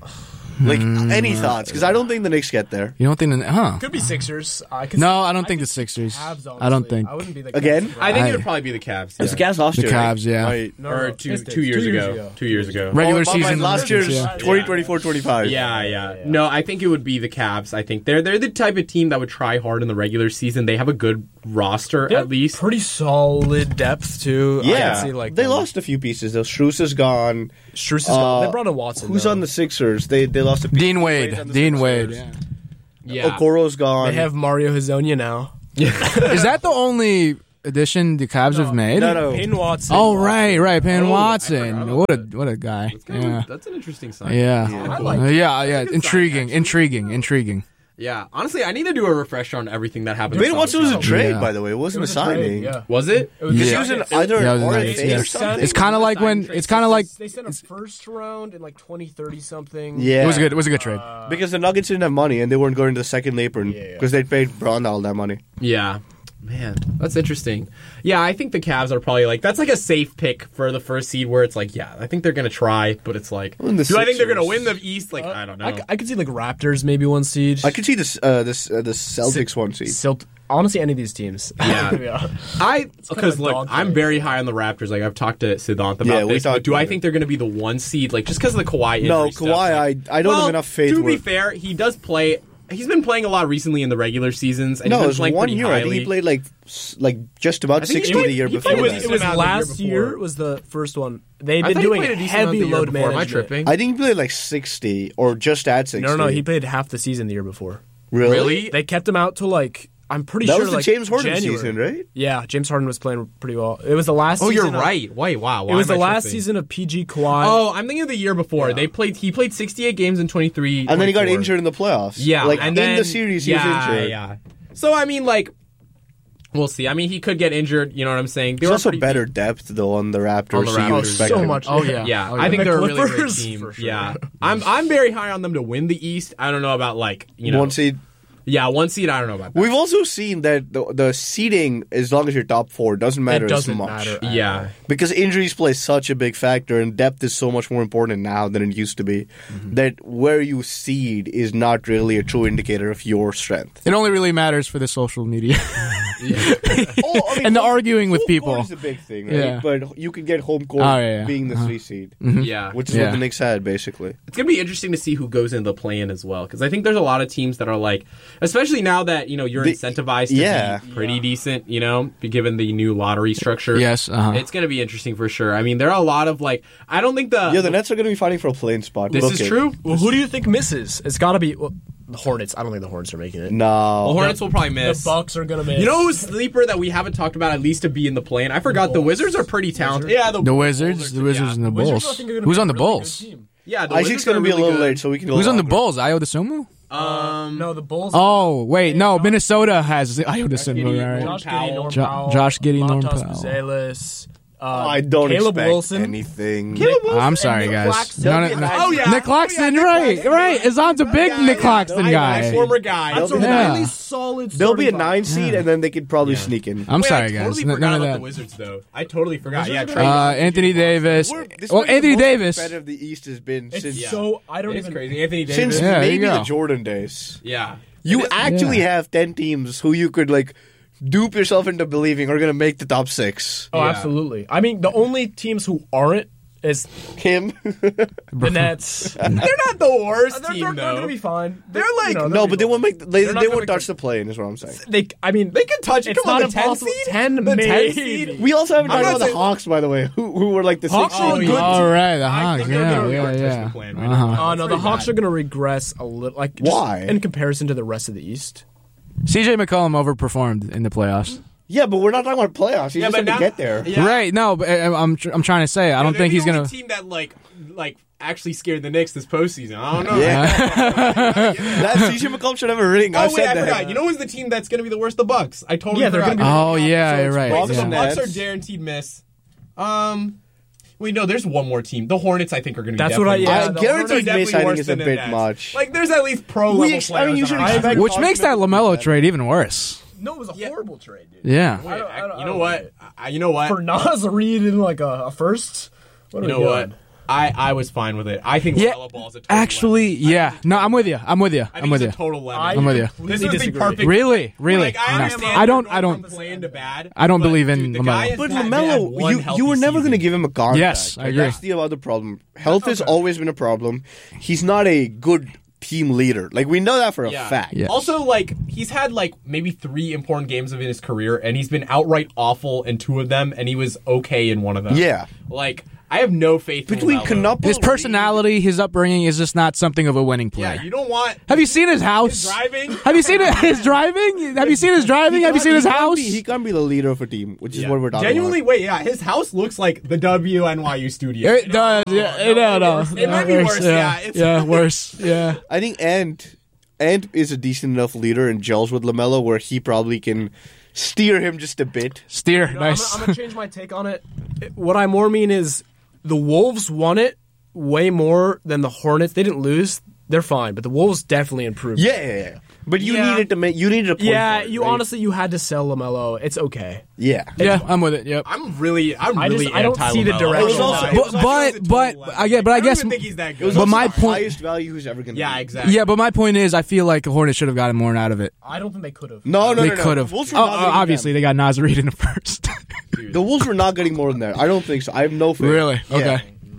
[SPEAKER 2] Like, any thoughts? Because I don't think the Knicks get there.
[SPEAKER 4] You don't think?
[SPEAKER 3] Could be Sixers. I could
[SPEAKER 4] No, I don't think the Sixers.
[SPEAKER 3] Cavs,
[SPEAKER 4] I don't think.
[SPEAKER 3] I wouldn't be the
[SPEAKER 2] Again?
[SPEAKER 3] Cavs.
[SPEAKER 1] I think it
[SPEAKER 4] I-
[SPEAKER 1] would probably be the Cavs.
[SPEAKER 2] It's
[SPEAKER 1] Yeah.
[SPEAKER 2] the Cavs last
[SPEAKER 4] The
[SPEAKER 2] year, right?
[SPEAKER 4] Cavs, yeah.
[SPEAKER 2] Right.
[SPEAKER 3] No,
[SPEAKER 1] Or
[SPEAKER 3] no,
[SPEAKER 1] two
[SPEAKER 3] Pistons.
[SPEAKER 1] years
[SPEAKER 3] 2
[SPEAKER 1] ago. 2 years ago.
[SPEAKER 4] Regular
[SPEAKER 2] Oh, my
[SPEAKER 4] season.
[SPEAKER 2] last year's
[SPEAKER 4] yeah.
[SPEAKER 2] 2024-25.
[SPEAKER 1] Yeah. No, I think it would be the Cavs. I think they're the type of team that would try hard in the regular season. They have a good roster
[SPEAKER 3] They have
[SPEAKER 1] at least.
[SPEAKER 3] pretty solid depth too. I
[SPEAKER 2] Yeah,
[SPEAKER 3] can see, like,
[SPEAKER 2] they
[SPEAKER 3] them.
[SPEAKER 2] lost a few pieces though. Strus is gone.
[SPEAKER 3] Strus is gone. They brought in Watson.
[SPEAKER 2] Who's
[SPEAKER 3] though.
[SPEAKER 2] on the Sixers? They lost a piece.
[SPEAKER 4] Dean
[SPEAKER 2] Wade's
[SPEAKER 4] Wade.
[SPEAKER 2] on the
[SPEAKER 4] Dean
[SPEAKER 2] Sixers.
[SPEAKER 4] Wade.
[SPEAKER 1] Yeah.
[SPEAKER 2] Okoro's gone.
[SPEAKER 3] They have Mario Hezonja now.
[SPEAKER 4] Is that the only addition the Cavs have made?
[SPEAKER 2] No.
[SPEAKER 3] Payne Watson.
[SPEAKER 4] Oh, right. Payne
[SPEAKER 1] Oh, I
[SPEAKER 4] Watson.
[SPEAKER 1] forgot
[SPEAKER 4] What
[SPEAKER 1] about
[SPEAKER 4] a guy.
[SPEAKER 1] That's kind of
[SPEAKER 4] Yeah.
[SPEAKER 1] that's an interesting sign.
[SPEAKER 4] Yeah.
[SPEAKER 3] I like it.
[SPEAKER 4] Yeah.
[SPEAKER 1] a good
[SPEAKER 4] Intriguing.
[SPEAKER 1] sign,
[SPEAKER 4] Intriguing.
[SPEAKER 1] Yeah. Honestly, I need to do a refresher on everything that happened.
[SPEAKER 2] Payne Watson was a trade,
[SPEAKER 4] Yeah.
[SPEAKER 2] by the way. It wasn't a signing.
[SPEAKER 3] Yeah.
[SPEAKER 1] Was it?
[SPEAKER 3] It was
[SPEAKER 2] Because
[SPEAKER 4] Yeah.
[SPEAKER 2] he was in
[SPEAKER 3] Yeah,
[SPEAKER 2] either
[SPEAKER 4] Yeah, it
[SPEAKER 2] an
[SPEAKER 4] was
[SPEAKER 2] RFA
[SPEAKER 4] nice,
[SPEAKER 2] or
[SPEAKER 4] yeah.
[SPEAKER 2] something.
[SPEAKER 4] It's kind of like when it's kind of like
[SPEAKER 3] they sent a first round in like 2030 something.
[SPEAKER 2] Yeah.
[SPEAKER 4] it was good. It was a good trade.
[SPEAKER 2] Because the Nuggets didn't have money and they weren't going to the second apron because they paid Braun all that money.
[SPEAKER 1] Yeah. Man, that's interesting. Yeah, I think the Cavs are probably like that's like a safe pick for the first seed where it's like, yeah, I think they're gonna try, but it's like,
[SPEAKER 2] And the
[SPEAKER 1] do I think they're gonna
[SPEAKER 2] Sixers.
[SPEAKER 1] win the East? Like, I don't know.
[SPEAKER 3] I could see like Raptors maybe 1 seed.
[SPEAKER 2] I could see the Celtics 1 seed.
[SPEAKER 3] Honestly, any of these teams.
[SPEAKER 1] Yeah. Because
[SPEAKER 3] a
[SPEAKER 1] look,
[SPEAKER 3] dog
[SPEAKER 1] I'm
[SPEAKER 3] fight.
[SPEAKER 1] very high on the Raptors. Like I've talked to Siddhant about
[SPEAKER 2] Yeah, we
[SPEAKER 1] this. But
[SPEAKER 2] talked
[SPEAKER 1] do I
[SPEAKER 2] about
[SPEAKER 1] think
[SPEAKER 2] it.
[SPEAKER 1] they're going to be the 1 seed? Like just because of the Kawhi injury
[SPEAKER 2] No,
[SPEAKER 1] stuff,
[SPEAKER 2] Kawhi,
[SPEAKER 1] like-
[SPEAKER 2] I don't have enough faith
[SPEAKER 1] To be
[SPEAKER 2] with-
[SPEAKER 1] fair, he does play. He's been playing a lot recently in the regular seasons. And
[SPEAKER 2] No,
[SPEAKER 1] he's
[SPEAKER 2] it
[SPEAKER 1] been
[SPEAKER 2] was
[SPEAKER 1] playing
[SPEAKER 2] 1
[SPEAKER 1] pretty
[SPEAKER 2] year.
[SPEAKER 1] highly.
[SPEAKER 2] I think he played like just about
[SPEAKER 1] I think he
[SPEAKER 2] 60
[SPEAKER 1] played-
[SPEAKER 2] the year
[SPEAKER 1] he
[SPEAKER 2] before
[SPEAKER 1] played with-
[SPEAKER 2] that.
[SPEAKER 3] It was
[SPEAKER 1] amount the
[SPEAKER 3] last
[SPEAKER 1] year
[SPEAKER 3] year
[SPEAKER 1] before.
[SPEAKER 3] was the first one. They've
[SPEAKER 1] I
[SPEAKER 3] been
[SPEAKER 1] thought he
[SPEAKER 3] doing
[SPEAKER 1] played a decent amount
[SPEAKER 3] heavy
[SPEAKER 1] the year
[SPEAKER 3] load
[SPEAKER 1] before. Am I
[SPEAKER 3] management.
[SPEAKER 1] tripping?
[SPEAKER 2] I think he played like 60 or just at 60.
[SPEAKER 3] No, he played half the season the year before.
[SPEAKER 1] Really?
[SPEAKER 3] They kept him out till like I'm pretty
[SPEAKER 2] That
[SPEAKER 3] sure
[SPEAKER 2] was the
[SPEAKER 3] like
[SPEAKER 2] James Harden
[SPEAKER 3] January.
[SPEAKER 2] season, right?
[SPEAKER 3] Yeah, James Harden was playing pretty well. It was the last.
[SPEAKER 1] Oh,
[SPEAKER 3] season
[SPEAKER 1] you're
[SPEAKER 3] of-
[SPEAKER 1] right. Wait, wow.
[SPEAKER 3] It was
[SPEAKER 1] Why
[SPEAKER 3] the
[SPEAKER 1] am I
[SPEAKER 3] last
[SPEAKER 1] tripping?
[SPEAKER 3] season of PG Kawhi.
[SPEAKER 1] Oh, I'm thinking of the year before.
[SPEAKER 3] Yeah.
[SPEAKER 1] He played 68 games in 23.
[SPEAKER 2] And then he got
[SPEAKER 1] 24.
[SPEAKER 2] injured in the playoffs.
[SPEAKER 1] Yeah,
[SPEAKER 2] like
[SPEAKER 1] and
[SPEAKER 2] in
[SPEAKER 1] then,
[SPEAKER 2] the series he was injured.
[SPEAKER 1] Yeah. So I mean, like, we'll see. I mean, he could get injured. You know what I'm saying? They
[SPEAKER 2] There's
[SPEAKER 1] were
[SPEAKER 2] also
[SPEAKER 1] pretty
[SPEAKER 2] better depth though on the Raptors.
[SPEAKER 1] On the
[SPEAKER 2] so you
[SPEAKER 1] Raptors.
[SPEAKER 2] expect
[SPEAKER 3] so
[SPEAKER 2] him.
[SPEAKER 3] much.
[SPEAKER 4] Oh yeah.
[SPEAKER 1] Yeah,
[SPEAKER 4] Oh,
[SPEAKER 1] I think
[SPEAKER 3] And the
[SPEAKER 1] they're a really great
[SPEAKER 3] Clippers,
[SPEAKER 1] team.
[SPEAKER 3] for sure.
[SPEAKER 1] Yeah, I'm very high on them to win the East. I don't know about like
[SPEAKER 2] 1 seed.
[SPEAKER 1] Yeah, 1 seed. I don't know about that.
[SPEAKER 2] We've also seen that the seeding, as long as you're top 4, doesn't matter
[SPEAKER 3] It doesn't
[SPEAKER 2] as much.
[SPEAKER 3] matter.
[SPEAKER 1] Yeah,
[SPEAKER 2] Because injuries play such a big factor, and depth is so much more important now than it used to be. That where you seed is not really a true indicator of your strength.
[SPEAKER 4] It only really matters for the social media and the
[SPEAKER 2] home-
[SPEAKER 4] arguing with
[SPEAKER 2] home
[SPEAKER 4] people.
[SPEAKER 2] court is a big thing, right?
[SPEAKER 4] Yeah.
[SPEAKER 2] But you can get home court
[SPEAKER 4] Oh, yeah.
[SPEAKER 2] being the 3 seed,
[SPEAKER 1] yeah.
[SPEAKER 2] which is
[SPEAKER 4] Yeah.
[SPEAKER 2] what the Knicks had basically.
[SPEAKER 1] It's gonna be interesting to see who goes into the play-in as well, because I think there's a lot of teams that are like, especially now that you're incentivized to
[SPEAKER 2] yeah.
[SPEAKER 1] be pretty decent, given the new lottery structure.
[SPEAKER 4] Yes,
[SPEAKER 1] It's gonna be interesting for sure. I mean, there are a lot of like, I don't think the
[SPEAKER 2] Yeah, the Nets are going to be fighting for a playing spot.
[SPEAKER 1] this
[SPEAKER 2] Look
[SPEAKER 1] is
[SPEAKER 2] it.
[SPEAKER 1] true.
[SPEAKER 3] Well, who do you think misses? It's got to be the Hornets. I don't think the Hornets are making it.
[SPEAKER 2] No.
[SPEAKER 1] The Hornets will probably
[SPEAKER 3] The
[SPEAKER 1] miss.
[SPEAKER 3] Bucks are gonna miss.
[SPEAKER 1] You know who's sleeper that we haven't talked about at least to be in the play-in? I forgot the Wizards are pretty talented. Yeah,
[SPEAKER 4] The Wizards,
[SPEAKER 1] yeah.
[SPEAKER 4] and the
[SPEAKER 3] Wizards, I
[SPEAKER 4] Bulls.
[SPEAKER 3] think, are gonna
[SPEAKER 4] Who's
[SPEAKER 3] be
[SPEAKER 4] on the
[SPEAKER 3] a really good
[SPEAKER 4] Bulls?
[SPEAKER 3] team.
[SPEAKER 1] Yeah, the
[SPEAKER 2] Isaac's
[SPEAKER 1] Wizards
[SPEAKER 2] going to
[SPEAKER 1] are
[SPEAKER 2] be a
[SPEAKER 1] really
[SPEAKER 2] little
[SPEAKER 1] good.
[SPEAKER 2] late, so we can go
[SPEAKER 4] Who's on the
[SPEAKER 2] longer.
[SPEAKER 4] Bulls? Io DeSumo?
[SPEAKER 3] No, the Bulls.
[SPEAKER 4] Oh wait, no. Minnesota has Io DeSumo.
[SPEAKER 1] Giddey,
[SPEAKER 4] Right?
[SPEAKER 3] Josh
[SPEAKER 1] Powell.
[SPEAKER 3] Giddey, Norm
[SPEAKER 4] Jo-
[SPEAKER 3] Powell,
[SPEAKER 4] Josh Giddey, Norm
[SPEAKER 3] Montas
[SPEAKER 4] Powell.
[SPEAKER 3] Buzelis,
[SPEAKER 2] I don't
[SPEAKER 3] Caleb
[SPEAKER 2] expect
[SPEAKER 3] Wilson.
[SPEAKER 2] anything.
[SPEAKER 4] I'm sorry,
[SPEAKER 1] Nick
[SPEAKER 4] guys.
[SPEAKER 1] Claxton.
[SPEAKER 4] No,
[SPEAKER 1] Oh, yeah.
[SPEAKER 4] Nick Claxton,
[SPEAKER 1] Nick
[SPEAKER 4] right,
[SPEAKER 1] Claxton.
[SPEAKER 4] right. Izan's a big Nick Claxton
[SPEAKER 1] My
[SPEAKER 4] guy.
[SPEAKER 1] former guy.
[SPEAKER 3] That's a
[SPEAKER 4] Yeah.
[SPEAKER 3] really solid.
[SPEAKER 2] They'll be a
[SPEAKER 3] starting
[SPEAKER 2] 9 seed, and then they could probably sneak in.
[SPEAKER 4] I'm
[SPEAKER 1] Wait,
[SPEAKER 4] sorry,
[SPEAKER 1] I
[SPEAKER 4] guys.
[SPEAKER 1] totally
[SPEAKER 4] None
[SPEAKER 1] forgot
[SPEAKER 4] of
[SPEAKER 1] about
[SPEAKER 4] that.
[SPEAKER 1] the Wizards, though. I totally forgot.
[SPEAKER 3] Wizards
[SPEAKER 1] Yeah,
[SPEAKER 3] are
[SPEAKER 1] Trey.
[SPEAKER 3] gonna
[SPEAKER 4] Anthony Davis.
[SPEAKER 2] This
[SPEAKER 4] Well,
[SPEAKER 2] might be
[SPEAKER 4] Anthony
[SPEAKER 2] the most
[SPEAKER 4] Davis.
[SPEAKER 2] competitive the East has been
[SPEAKER 3] It's
[SPEAKER 2] since
[SPEAKER 3] so I don't
[SPEAKER 1] It's
[SPEAKER 3] even.
[SPEAKER 1] crazy. Anthony Davis.
[SPEAKER 2] since
[SPEAKER 4] Yeah, there you
[SPEAKER 2] maybe
[SPEAKER 4] go.
[SPEAKER 2] the Jordan days.
[SPEAKER 1] Yeah.
[SPEAKER 2] You
[SPEAKER 1] It is-
[SPEAKER 2] actually
[SPEAKER 4] Yeah.
[SPEAKER 2] have 10 teams who you could like dupe yourself into believing are going to make the top 6.
[SPEAKER 3] Oh,
[SPEAKER 1] Yeah.
[SPEAKER 3] absolutely. I mean, the only teams who aren't is
[SPEAKER 2] Him?
[SPEAKER 3] the Nets.
[SPEAKER 1] They're not the worst
[SPEAKER 3] They're
[SPEAKER 1] team, though.
[SPEAKER 3] gonna be fine.
[SPEAKER 1] They're like-
[SPEAKER 2] No, but they won't make. They
[SPEAKER 3] They're not
[SPEAKER 2] won't
[SPEAKER 3] gonna
[SPEAKER 2] touch the play-in, is what I'm saying.
[SPEAKER 3] They can touch.
[SPEAKER 1] it.
[SPEAKER 3] It's
[SPEAKER 1] Come on,
[SPEAKER 3] not
[SPEAKER 1] the 10
[SPEAKER 3] impossible.
[SPEAKER 1] seed?
[SPEAKER 3] 10,
[SPEAKER 1] The 10
[SPEAKER 3] maybe.
[SPEAKER 1] seed?
[SPEAKER 2] We also haven't
[SPEAKER 1] I'm
[SPEAKER 2] talked
[SPEAKER 1] not
[SPEAKER 2] about the
[SPEAKER 1] saying-
[SPEAKER 2] Hawks, by the way, who were like the
[SPEAKER 3] Hawks
[SPEAKER 2] 6th
[SPEAKER 3] are
[SPEAKER 2] seed.
[SPEAKER 3] good.
[SPEAKER 4] All right, the
[SPEAKER 1] I
[SPEAKER 4] Hawks.
[SPEAKER 1] think they're
[SPEAKER 4] Yeah,
[SPEAKER 1] gonna
[SPEAKER 4] yeah,
[SPEAKER 1] touch
[SPEAKER 4] yeah.
[SPEAKER 1] the plan right now.
[SPEAKER 3] Oh no, the
[SPEAKER 1] Pretty
[SPEAKER 3] Hawks
[SPEAKER 1] bad.
[SPEAKER 3] are going to regress a little. Like just
[SPEAKER 2] Why?
[SPEAKER 3] in comparison to the rest of the East?
[SPEAKER 4] CJ McCollum overperformed in the playoffs.
[SPEAKER 2] Yeah, but we're not talking about playoffs. He's
[SPEAKER 1] Yeah,
[SPEAKER 2] just
[SPEAKER 1] but
[SPEAKER 2] going to
[SPEAKER 1] now-
[SPEAKER 2] get there.
[SPEAKER 1] Yeah.
[SPEAKER 4] Right? No, but I'm trying to say I don't
[SPEAKER 1] They're
[SPEAKER 4] think
[SPEAKER 1] the
[SPEAKER 4] he's
[SPEAKER 1] only
[SPEAKER 4] gonna.
[SPEAKER 1] team that like actually scared the Knicks this postseason. I don't know.
[SPEAKER 2] Yeah. That CJ McCollum should have a ring.
[SPEAKER 1] Oh
[SPEAKER 2] I
[SPEAKER 1] wait,
[SPEAKER 2] said
[SPEAKER 1] I
[SPEAKER 2] that.
[SPEAKER 1] forgot. You know who's the team that's going to be the worst? The Bucks. I totally
[SPEAKER 3] Yeah, they're
[SPEAKER 1] forgot.
[SPEAKER 3] gonna be-
[SPEAKER 4] Oh yeah,
[SPEAKER 2] So
[SPEAKER 4] you're
[SPEAKER 2] it's
[SPEAKER 4] right.
[SPEAKER 2] Bucks
[SPEAKER 1] So
[SPEAKER 4] Yeah.
[SPEAKER 1] the
[SPEAKER 2] and
[SPEAKER 1] Bucks
[SPEAKER 2] Nets.
[SPEAKER 1] are guaranteed miss. Wait, no, there's one more team. The Hornets, I think, are going to be.
[SPEAKER 3] That's what I-
[SPEAKER 1] definitely
[SPEAKER 3] yeah,
[SPEAKER 1] worse.
[SPEAKER 3] the
[SPEAKER 2] guaranteed
[SPEAKER 1] Hornets are definitely
[SPEAKER 2] miss, I think,
[SPEAKER 1] worse
[SPEAKER 2] is a
[SPEAKER 1] than the
[SPEAKER 2] bit
[SPEAKER 1] Nets.
[SPEAKER 2] much.
[SPEAKER 1] Like, there's at least pro level players.
[SPEAKER 2] I mean, you
[SPEAKER 1] on
[SPEAKER 2] should
[SPEAKER 1] our
[SPEAKER 2] expect-
[SPEAKER 1] team.
[SPEAKER 4] Which makes that LaMelo trade even worse.
[SPEAKER 3] No, it was a horrible trade, dude.
[SPEAKER 4] Yeah.
[SPEAKER 1] You know what? You know what?
[SPEAKER 3] For Nas Reed in like a first. What
[SPEAKER 1] You know what? I was fine with it. I think
[SPEAKER 4] Yeah,
[SPEAKER 1] LaMelo Ball is a total
[SPEAKER 4] actually,
[SPEAKER 1] lemon.
[SPEAKER 4] yeah. No, I'm with you. I'm with you.
[SPEAKER 1] I think
[SPEAKER 4] I'm with
[SPEAKER 1] it's
[SPEAKER 4] you.
[SPEAKER 1] a total lemon.
[SPEAKER 4] I'm with you.
[SPEAKER 1] This is the
[SPEAKER 3] disagree.
[SPEAKER 1] perfect.
[SPEAKER 4] Really?
[SPEAKER 1] Like, I
[SPEAKER 4] No.
[SPEAKER 1] understand
[SPEAKER 4] I don't.
[SPEAKER 1] you're
[SPEAKER 4] I
[SPEAKER 1] going
[SPEAKER 4] don't.
[SPEAKER 1] from playing to bad.
[SPEAKER 4] I don't
[SPEAKER 1] but,
[SPEAKER 4] believe in
[SPEAKER 1] dude, the
[SPEAKER 4] LaMelo.
[SPEAKER 1] guy has
[SPEAKER 2] But
[SPEAKER 1] had one
[SPEAKER 2] LaMelo,
[SPEAKER 1] healthy
[SPEAKER 2] you were never
[SPEAKER 1] season.
[SPEAKER 2] going to give him a contract.
[SPEAKER 4] Yes, I
[SPEAKER 2] Like,
[SPEAKER 4] agree.
[SPEAKER 2] That's the other problem. Health has always been a problem. He's not a good team leader. Like, we know that for a fact.
[SPEAKER 4] Yeah.
[SPEAKER 1] Also, like, he's had, like, maybe 3 important games of his career, and he's been outright awful in 2 of them, and he was okay in 1 of them.
[SPEAKER 2] Yeah.
[SPEAKER 1] Like, I have no faith
[SPEAKER 2] Between
[SPEAKER 1] in LaMelo.
[SPEAKER 2] Canupo,
[SPEAKER 4] His personality, his upbringing is just not something of a winning player.
[SPEAKER 1] Yeah, you don't want...
[SPEAKER 4] Have you seen his house?
[SPEAKER 1] His driving?
[SPEAKER 4] Have you seen his driving? Have you seen his driving? Have you seen his house?
[SPEAKER 2] He can't be the leader of a team, which is what we're talking
[SPEAKER 1] Genuinely,
[SPEAKER 2] about.
[SPEAKER 1] wait, yeah, his house looks like the WNYU studio.
[SPEAKER 4] It does. Yeah, no.
[SPEAKER 1] It might be worse, yeah. It's-
[SPEAKER 4] Yeah, worse. Yeah.
[SPEAKER 2] I think Ant is a decent enough leader and gels with LaMelo where he probably can steer him just a bit.
[SPEAKER 4] Steer.
[SPEAKER 3] I'm
[SPEAKER 4] Nice.
[SPEAKER 3] gonna change my take on it. What I more mean is the Wolves won it way more than the Hornets. They didn't lose. They're fine, but the Wolves definitely improved.
[SPEAKER 2] Yeah. But you
[SPEAKER 3] Yeah.
[SPEAKER 2] needed to make. You needed a point.
[SPEAKER 3] Yeah,
[SPEAKER 2] for it,
[SPEAKER 3] you
[SPEAKER 2] right?
[SPEAKER 3] honestly you had to sell LaMelo. It's okay.
[SPEAKER 2] Yeah.
[SPEAKER 4] Yeah, I'm with it. Yep.
[SPEAKER 1] I'm really
[SPEAKER 3] I don't see the
[SPEAKER 1] anti-LaMelo.
[SPEAKER 3] direction.
[SPEAKER 2] It was also-
[SPEAKER 1] It was
[SPEAKER 4] But-
[SPEAKER 1] a
[SPEAKER 4] but-
[SPEAKER 1] total
[SPEAKER 4] I get- but I
[SPEAKER 1] don't
[SPEAKER 4] guess-
[SPEAKER 1] even think he's that
[SPEAKER 2] It
[SPEAKER 1] good.
[SPEAKER 2] was
[SPEAKER 4] But
[SPEAKER 2] also
[SPEAKER 4] my
[SPEAKER 2] the
[SPEAKER 4] point-
[SPEAKER 2] highest value who's ever going to
[SPEAKER 1] Yeah,
[SPEAKER 2] be.
[SPEAKER 1] exactly.
[SPEAKER 4] Yeah, but my point is, I feel like the Hornets should have gotten more out of it.
[SPEAKER 3] I don't think they could have.
[SPEAKER 2] No,
[SPEAKER 4] They
[SPEAKER 2] no.
[SPEAKER 4] could have.
[SPEAKER 2] The Wolves were not getting
[SPEAKER 4] Obviously, they got Nas Reed in the first.
[SPEAKER 2] The Wolves were not getting more than that. I don't think so. I have no faith.
[SPEAKER 4] Really?
[SPEAKER 2] Yeah.
[SPEAKER 4] Okay.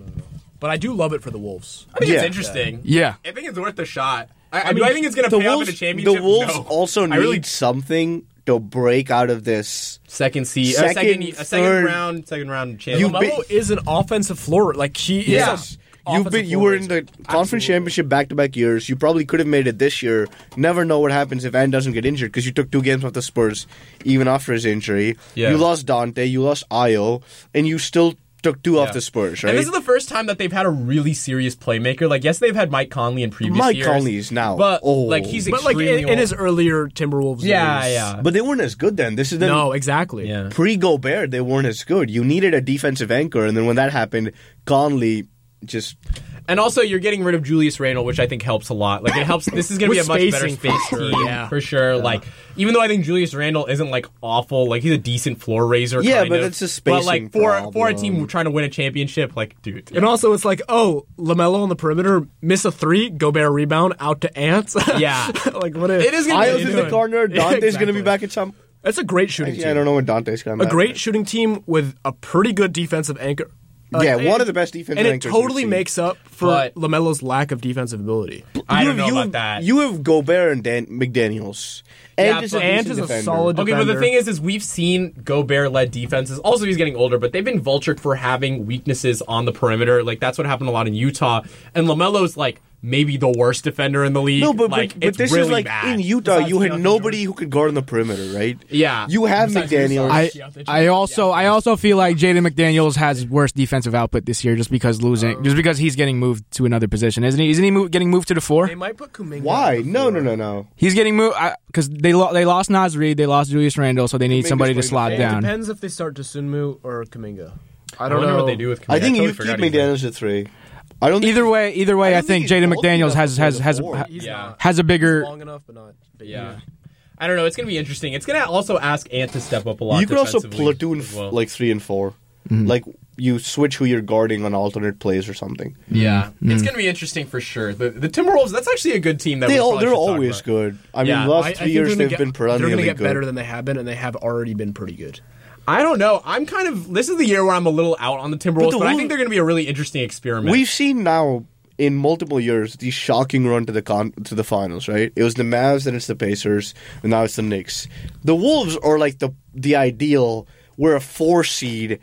[SPEAKER 3] But I do love it for the Wolves.
[SPEAKER 1] I think
[SPEAKER 2] Yeah.
[SPEAKER 1] it's interesting.
[SPEAKER 4] Yeah.
[SPEAKER 1] I think it's worth a shot. Do I think it's going to
[SPEAKER 2] The
[SPEAKER 1] pay off in
[SPEAKER 2] Wolves,
[SPEAKER 1] a championship?
[SPEAKER 2] the Wolves
[SPEAKER 1] No.
[SPEAKER 2] also
[SPEAKER 1] I really
[SPEAKER 2] need something to break out of this.
[SPEAKER 1] second
[SPEAKER 2] third-
[SPEAKER 1] round champion.
[SPEAKER 2] You've been-
[SPEAKER 3] LaMelo is an offensive floor. Like he is.
[SPEAKER 2] Yes. You were in the conference championship back-to-back years. You probably could have made it this year. Never know what happens if Ant doesn't get injured because you took 2 games off the Spurs even after his injury.
[SPEAKER 1] Yeah.
[SPEAKER 2] You lost Dante, you lost Ayo, and you still took 2 off the Spurs, right?
[SPEAKER 1] And this is the first time that they've had a really serious playmaker. Like, yes, they've had Mike Conley in previous
[SPEAKER 2] Mike
[SPEAKER 1] years.
[SPEAKER 2] Conley's now
[SPEAKER 1] But,
[SPEAKER 2] old.
[SPEAKER 1] like, he's
[SPEAKER 3] But like
[SPEAKER 1] extremely
[SPEAKER 3] in his
[SPEAKER 1] old.
[SPEAKER 3] earlier Timberwolves
[SPEAKER 1] Yeah,
[SPEAKER 3] days.
[SPEAKER 1] yeah.
[SPEAKER 2] But they weren't as good then. This is the
[SPEAKER 3] No, exactly.
[SPEAKER 1] Yeah.
[SPEAKER 2] pre-Gobert. They weren't as good. You needed a defensive anchor, and then when that happened, Conley just
[SPEAKER 1] And also, you're getting rid of Julius Randle, which I think helps a lot. Like, it helps. This is going to be a
[SPEAKER 3] With
[SPEAKER 1] much better
[SPEAKER 3] spacing,
[SPEAKER 1] space
[SPEAKER 3] for sure,
[SPEAKER 1] team,
[SPEAKER 3] yeah.
[SPEAKER 1] for sure. Like, even though I think Julius Randle isn't, like, awful, like, he's a decent floor raiser,
[SPEAKER 2] Yeah,
[SPEAKER 1] kind
[SPEAKER 2] but
[SPEAKER 1] of.
[SPEAKER 2] it's a
[SPEAKER 1] But, like,
[SPEAKER 2] spacing
[SPEAKER 1] for a
[SPEAKER 2] problem.
[SPEAKER 1] team trying to win a championship, like, dude.
[SPEAKER 3] And also, it's like, oh, LaMelo on the perimeter, miss a 3, Gobert rebound, out to Ant.
[SPEAKER 1] Yeah.
[SPEAKER 3] Like, what if?
[SPEAKER 1] It is gonna be
[SPEAKER 2] Ayo's in the
[SPEAKER 3] doing?
[SPEAKER 2] corner.
[SPEAKER 3] Yeah,
[SPEAKER 2] Dante's going to be
[SPEAKER 3] exactly.
[SPEAKER 2] back at some.
[SPEAKER 3] That's a great shooting
[SPEAKER 2] Actually, I
[SPEAKER 3] team.
[SPEAKER 2] don't know when Dante's coming
[SPEAKER 3] A
[SPEAKER 2] back.
[SPEAKER 3] great shooting team with a pretty good defensive anchor.
[SPEAKER 2] Yeah,
[SPEAKER 3] And-
[SPEAKER 2] one of the best defensive
[SPEAKER 3] And it
[SPEAKER 2] anchors we've
[SPEAKER 3] totally
[SPEAKER 2] seen.
[SPEAKER 3] makes up for
[SPEAKER 1] But-
[SPEAKER 3] LaMelo's lack of defensive ability.
[SPEAKER 1] I don't know
[SPEAKER 2] you
[SPEAKER 1] about
[SPEAKER 2] have,
[SPEAKER 1] that.
[SPEAKER 2] You have Gobert and McDaniels.
[SPEAKER 1] Yeah,
[SPEAKER 2] Ant is
[SPEAKER 1] but
[SPEAKER 2] a,
[SPEAKER 3] Ant
[SPEAKER 2] decent
[SPEAKER 3] is a
[SPEAKER 2] defender.
[SPEAKER 3] solid
[SPEAKER 1] Okay, but the
[SPEAKER 3] defender.
[SPEAKER 1] thing is we've seen Gobert-led defenses. Also, he's getting older, but they've been vultured for having weaknesses on the perimeter. Like, that's what happened a lot in Utah. And LaMelo's, like, maybe the worst defender in the league.
[SPEAKER 2] No, but,
[SPEAKER 1] like,
[SPEAKER 2] but
[SPEAKER 1] it's
[SPEAKER 2] this
[SPEAKER 1] really
[SPEAKER 2] is like
[SPEAKER 1] bad.
[SPEAKER 2] in Utah,
[SPEAKER 3] Besides
[SPEAKER 2] you had
[SPEAKER 3] Keontae
[SPEAKER 2] nobody who could guard on the perimeter, right?
[SPEAKER 1] Yeah.
[SPEAKER 2] You have
[SPEAKER 1] Besides
[SPEAKER 2] McDaniels.
[SPEAKER 1] Rusar.
[SPEAKER 4] I also feel like Jaden McDaniels has worse defensive output this year just because he's getting moved to another position, isn't he? Isn't he getting moved to the 4?
[SPEAKER 3] They might put Kuminga.
[SPEAKER 2] Why?
[SPEAKER 3] on the
[SPEAKER 2] No,
[SPEAKER 3] floor.
[SPEAKER 2] no.
[SPEAKER 4] He's getting moved because they lost Nas Reed, they lost Julius Randle, so they need
[SPEAKER 2] Kuminga's
[SPEAKER 4] somebody to
[SPEAKER 2] playing
[SPEAKER 4] slot
[SPEAKER 2] the
[SPEAKER 3] It
[SPEAKER 4] down.
[SPEAKER 3] depends if they start Dosunmu or Kuminga. I
[SPEAKER 1] I
[SPEAKER 3] don't
[SPEAKER 1] wonder
[SPEAKER 3] know
[SPEAKER 1] what they do with
[SPEAKER 2] I think
[SPEAKER 1] totally
[SPEAKER 2] you keep
[SPEAKER 1] forgot he's
[SPEAKER 2] McDaniels at 3. I don't.
[SPEAKER 4] Either way,
[SPEAKER 2] I
[SPEAKER 4] I
[SPEAKER 2] don't
[SPEAKER 4] think
[SPEAKER 2] think he's
[SPEAKER 4] Jaden
[SPEAKER 2] bulky
[SPEAKER 4] McDaniels
[SPEAKER 2] enough to
[SPEAKER 4] has
[SPEAKER 2] play the 4.
[SPEAKER 3] He's
[SPEAKER 1] Yeah.
[SPEAKER 3] not.
[SPEAKER 4] has a bigger.
[SPEAKER 3] He's long enough, but not. But
[SPEAKER 1] Yeah. I don't know. It's going to be interesting. It's going to also ask Ant to step up a lot.
[SPEAKER 2] You could also
[SPEAKER 1] defensively
[SPEAKER 2] platoon
[SPEAKER 1] as well.
[SPEAKER 2] like 3 and 4.
[SPEAKER 4] Mm-hmm.
[SPEAKER 2] Like you switch who you're guarding on alternate plays or something.
[SPEAKER 1] Yeah,
[SPEAKER 4] Mm-hmm.
[SPEAKER 1] it's going to be interesting for sure. The Timberwolves, that's actually a good team. That we probably
[SPEAKER 2] They're
[SPEAKER 1] should talk
[SPEAKER 2] always
[SPEAKER 1] about.
[SPEAKER 2] good. I mean,
[SPEAKER 1] Yeah.
[SPEAKER 2] the last
[SPEAKER 3] I
[SPEAKER 2] 3
[SPEAKER 3] think
[SPEAKER 2] years
[SPEAKER 3] they're
[SPEAKER 2] they've
[SPEAKER 3] gonna
[SPEAKER 2] been
[SPEAKER 3] get, they're going
[SPEAKER 2] perennially
[SPEAKER 3] to get
[SPEAKER 2] good.
[SPEAKER 3] better than they have been, and they have already been pretty good.
[SPEAKER 1] I don't know. I'm kind of. This is the year where I'm a little out on the Timberwolves,
[SPEAKER 2] the
[SPEAKER 1] but I
[SPEAKER 2] Wolves-
[SPEAKER 1] think they're going to be a really interesting experiment.
[SPEAKER 2] We've seen now in multiple years the shocking run to the finals, right? It was the Mavs, then it's the Pacers, and now it's the Knicks. The Wolves are like the ideal. We're a 4 seed.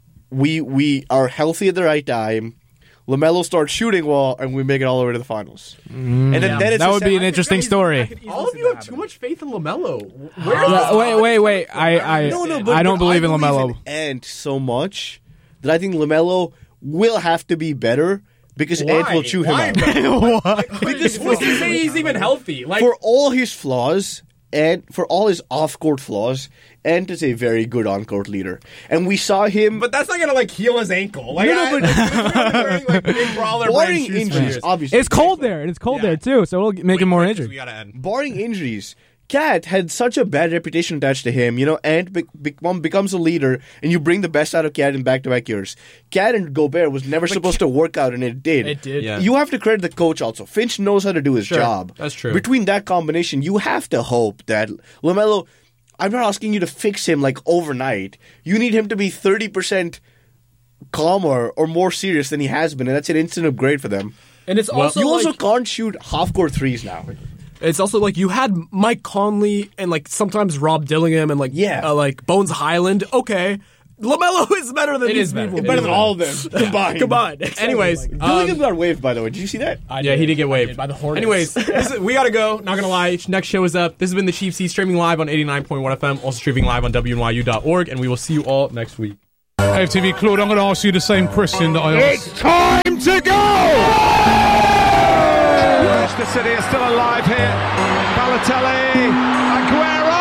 [SPEAKER 2] We are healthy at the right time. LaMelo starts shooting well, and we make it all the way to the finals. And then it's
[SPEAKER 4] That
[SPEAKER 2] a
[SPEAKER 4] would be an
[SPEAKER 2] second-
[SPEAKER 4] interesting story.
[SPEAKER 1] All of you have too much faith in LaMelo. Where is
[SPEAKER 4] Yeah,
[SPEAKER 1] this?
[SPEAKER 4] wait. I don't believe in LaMelo.
[SPEAKER 2] Ant so much that I think LaMelo will have to be better because
[SPEAKER 1] Why?
[SPEAKER 2] Ant will chew him
[SPEAKER 1] Why,
[SPEAKER 2] out.
[SPEAKER 1] though? Because what's to say he's even healthy? Like,
[SPEAKER 2] For all his flaws and for all his off-court flaws, Ant is a very good on-court leader. And we saw him
[SPEAKER 1] but that's not gonna like heal his ankle. Like,
[SPEAKER 2] No, but-
[SPEAKER 1] wearing, like, big brawler
[SPEAKER 2] barring
[SPEAKER 1] brand shoes for
[SPEAKER 2] injuries,
[SPEAKER 1] years.
[SPEAKER 2] obviously.
[SPEAKER 4] It's cold there. It's cold
[SPEAKER 1] Yeah.
[SPEAKER 4] there too, so it'll make him more
[SPEAKER 1] Wait,
[SPEAKER 4] injured.
[SPEAKER 1] We gotta end.
[SPEAKER 2] Barring injuries, Cat had such a bad reputation attached to him, Ant becomes a leader, and you bring the best out of Cat in back-to-back years. Cat and Gobert was never supposed to work out, and it did.
[SPEAKER 3] It did.
[SPEAKER 1] Yeah.
[SPEAKER 2] You have to credit the coach also. Finch knows how to do his job.
[SPEAKER 1] That's true.
[SPEAKER 2] Between that combination, you have to hope that LaMelo, I'm not asking you to fix him like overnight. You need him to be 30% calmer or more serious than he has been, and that's an instant upgrade for them.
[SPEAKER 3] And it's also
[SPEAKER 2] You
[SPEAKER 3] like,
[SPEAKER 2] also can't shoot half-court threes now.
[SPEAKER 3] it's also like you had Mike Conley and like sometimes Rob Dillingham and like Bones Highland. Okay, LaMelo is better than these people.
[SPEAKER 2] Better than all of them combined.
[SPEAKER 1] Anyways,
[SPEAKER 2] Dillingham got waived, by the way. Did you see that?
[SPEAKER 1] yeah, he did get waived
[SPEAKER 3] by the Hornets.
[SPEAKER 1] Anyways, we gotta go. Not gonna lie, next show is up. This has been the Chief Seat, streaming live on 89.1 FM, also streaming live on WNYU.org, and we will see you all next week.
[SPEAKER 5] AFTV, Claude, I'm going to ask you the same question that I asked.
[SPEAKER 6] It's time to go! Manchester City are still alive here. Balotelli, Aguero!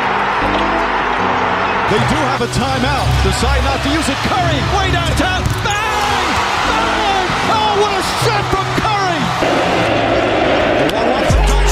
[SPEAKER 6] They do have a timeout. Decide not to use it. Curry, way downtown.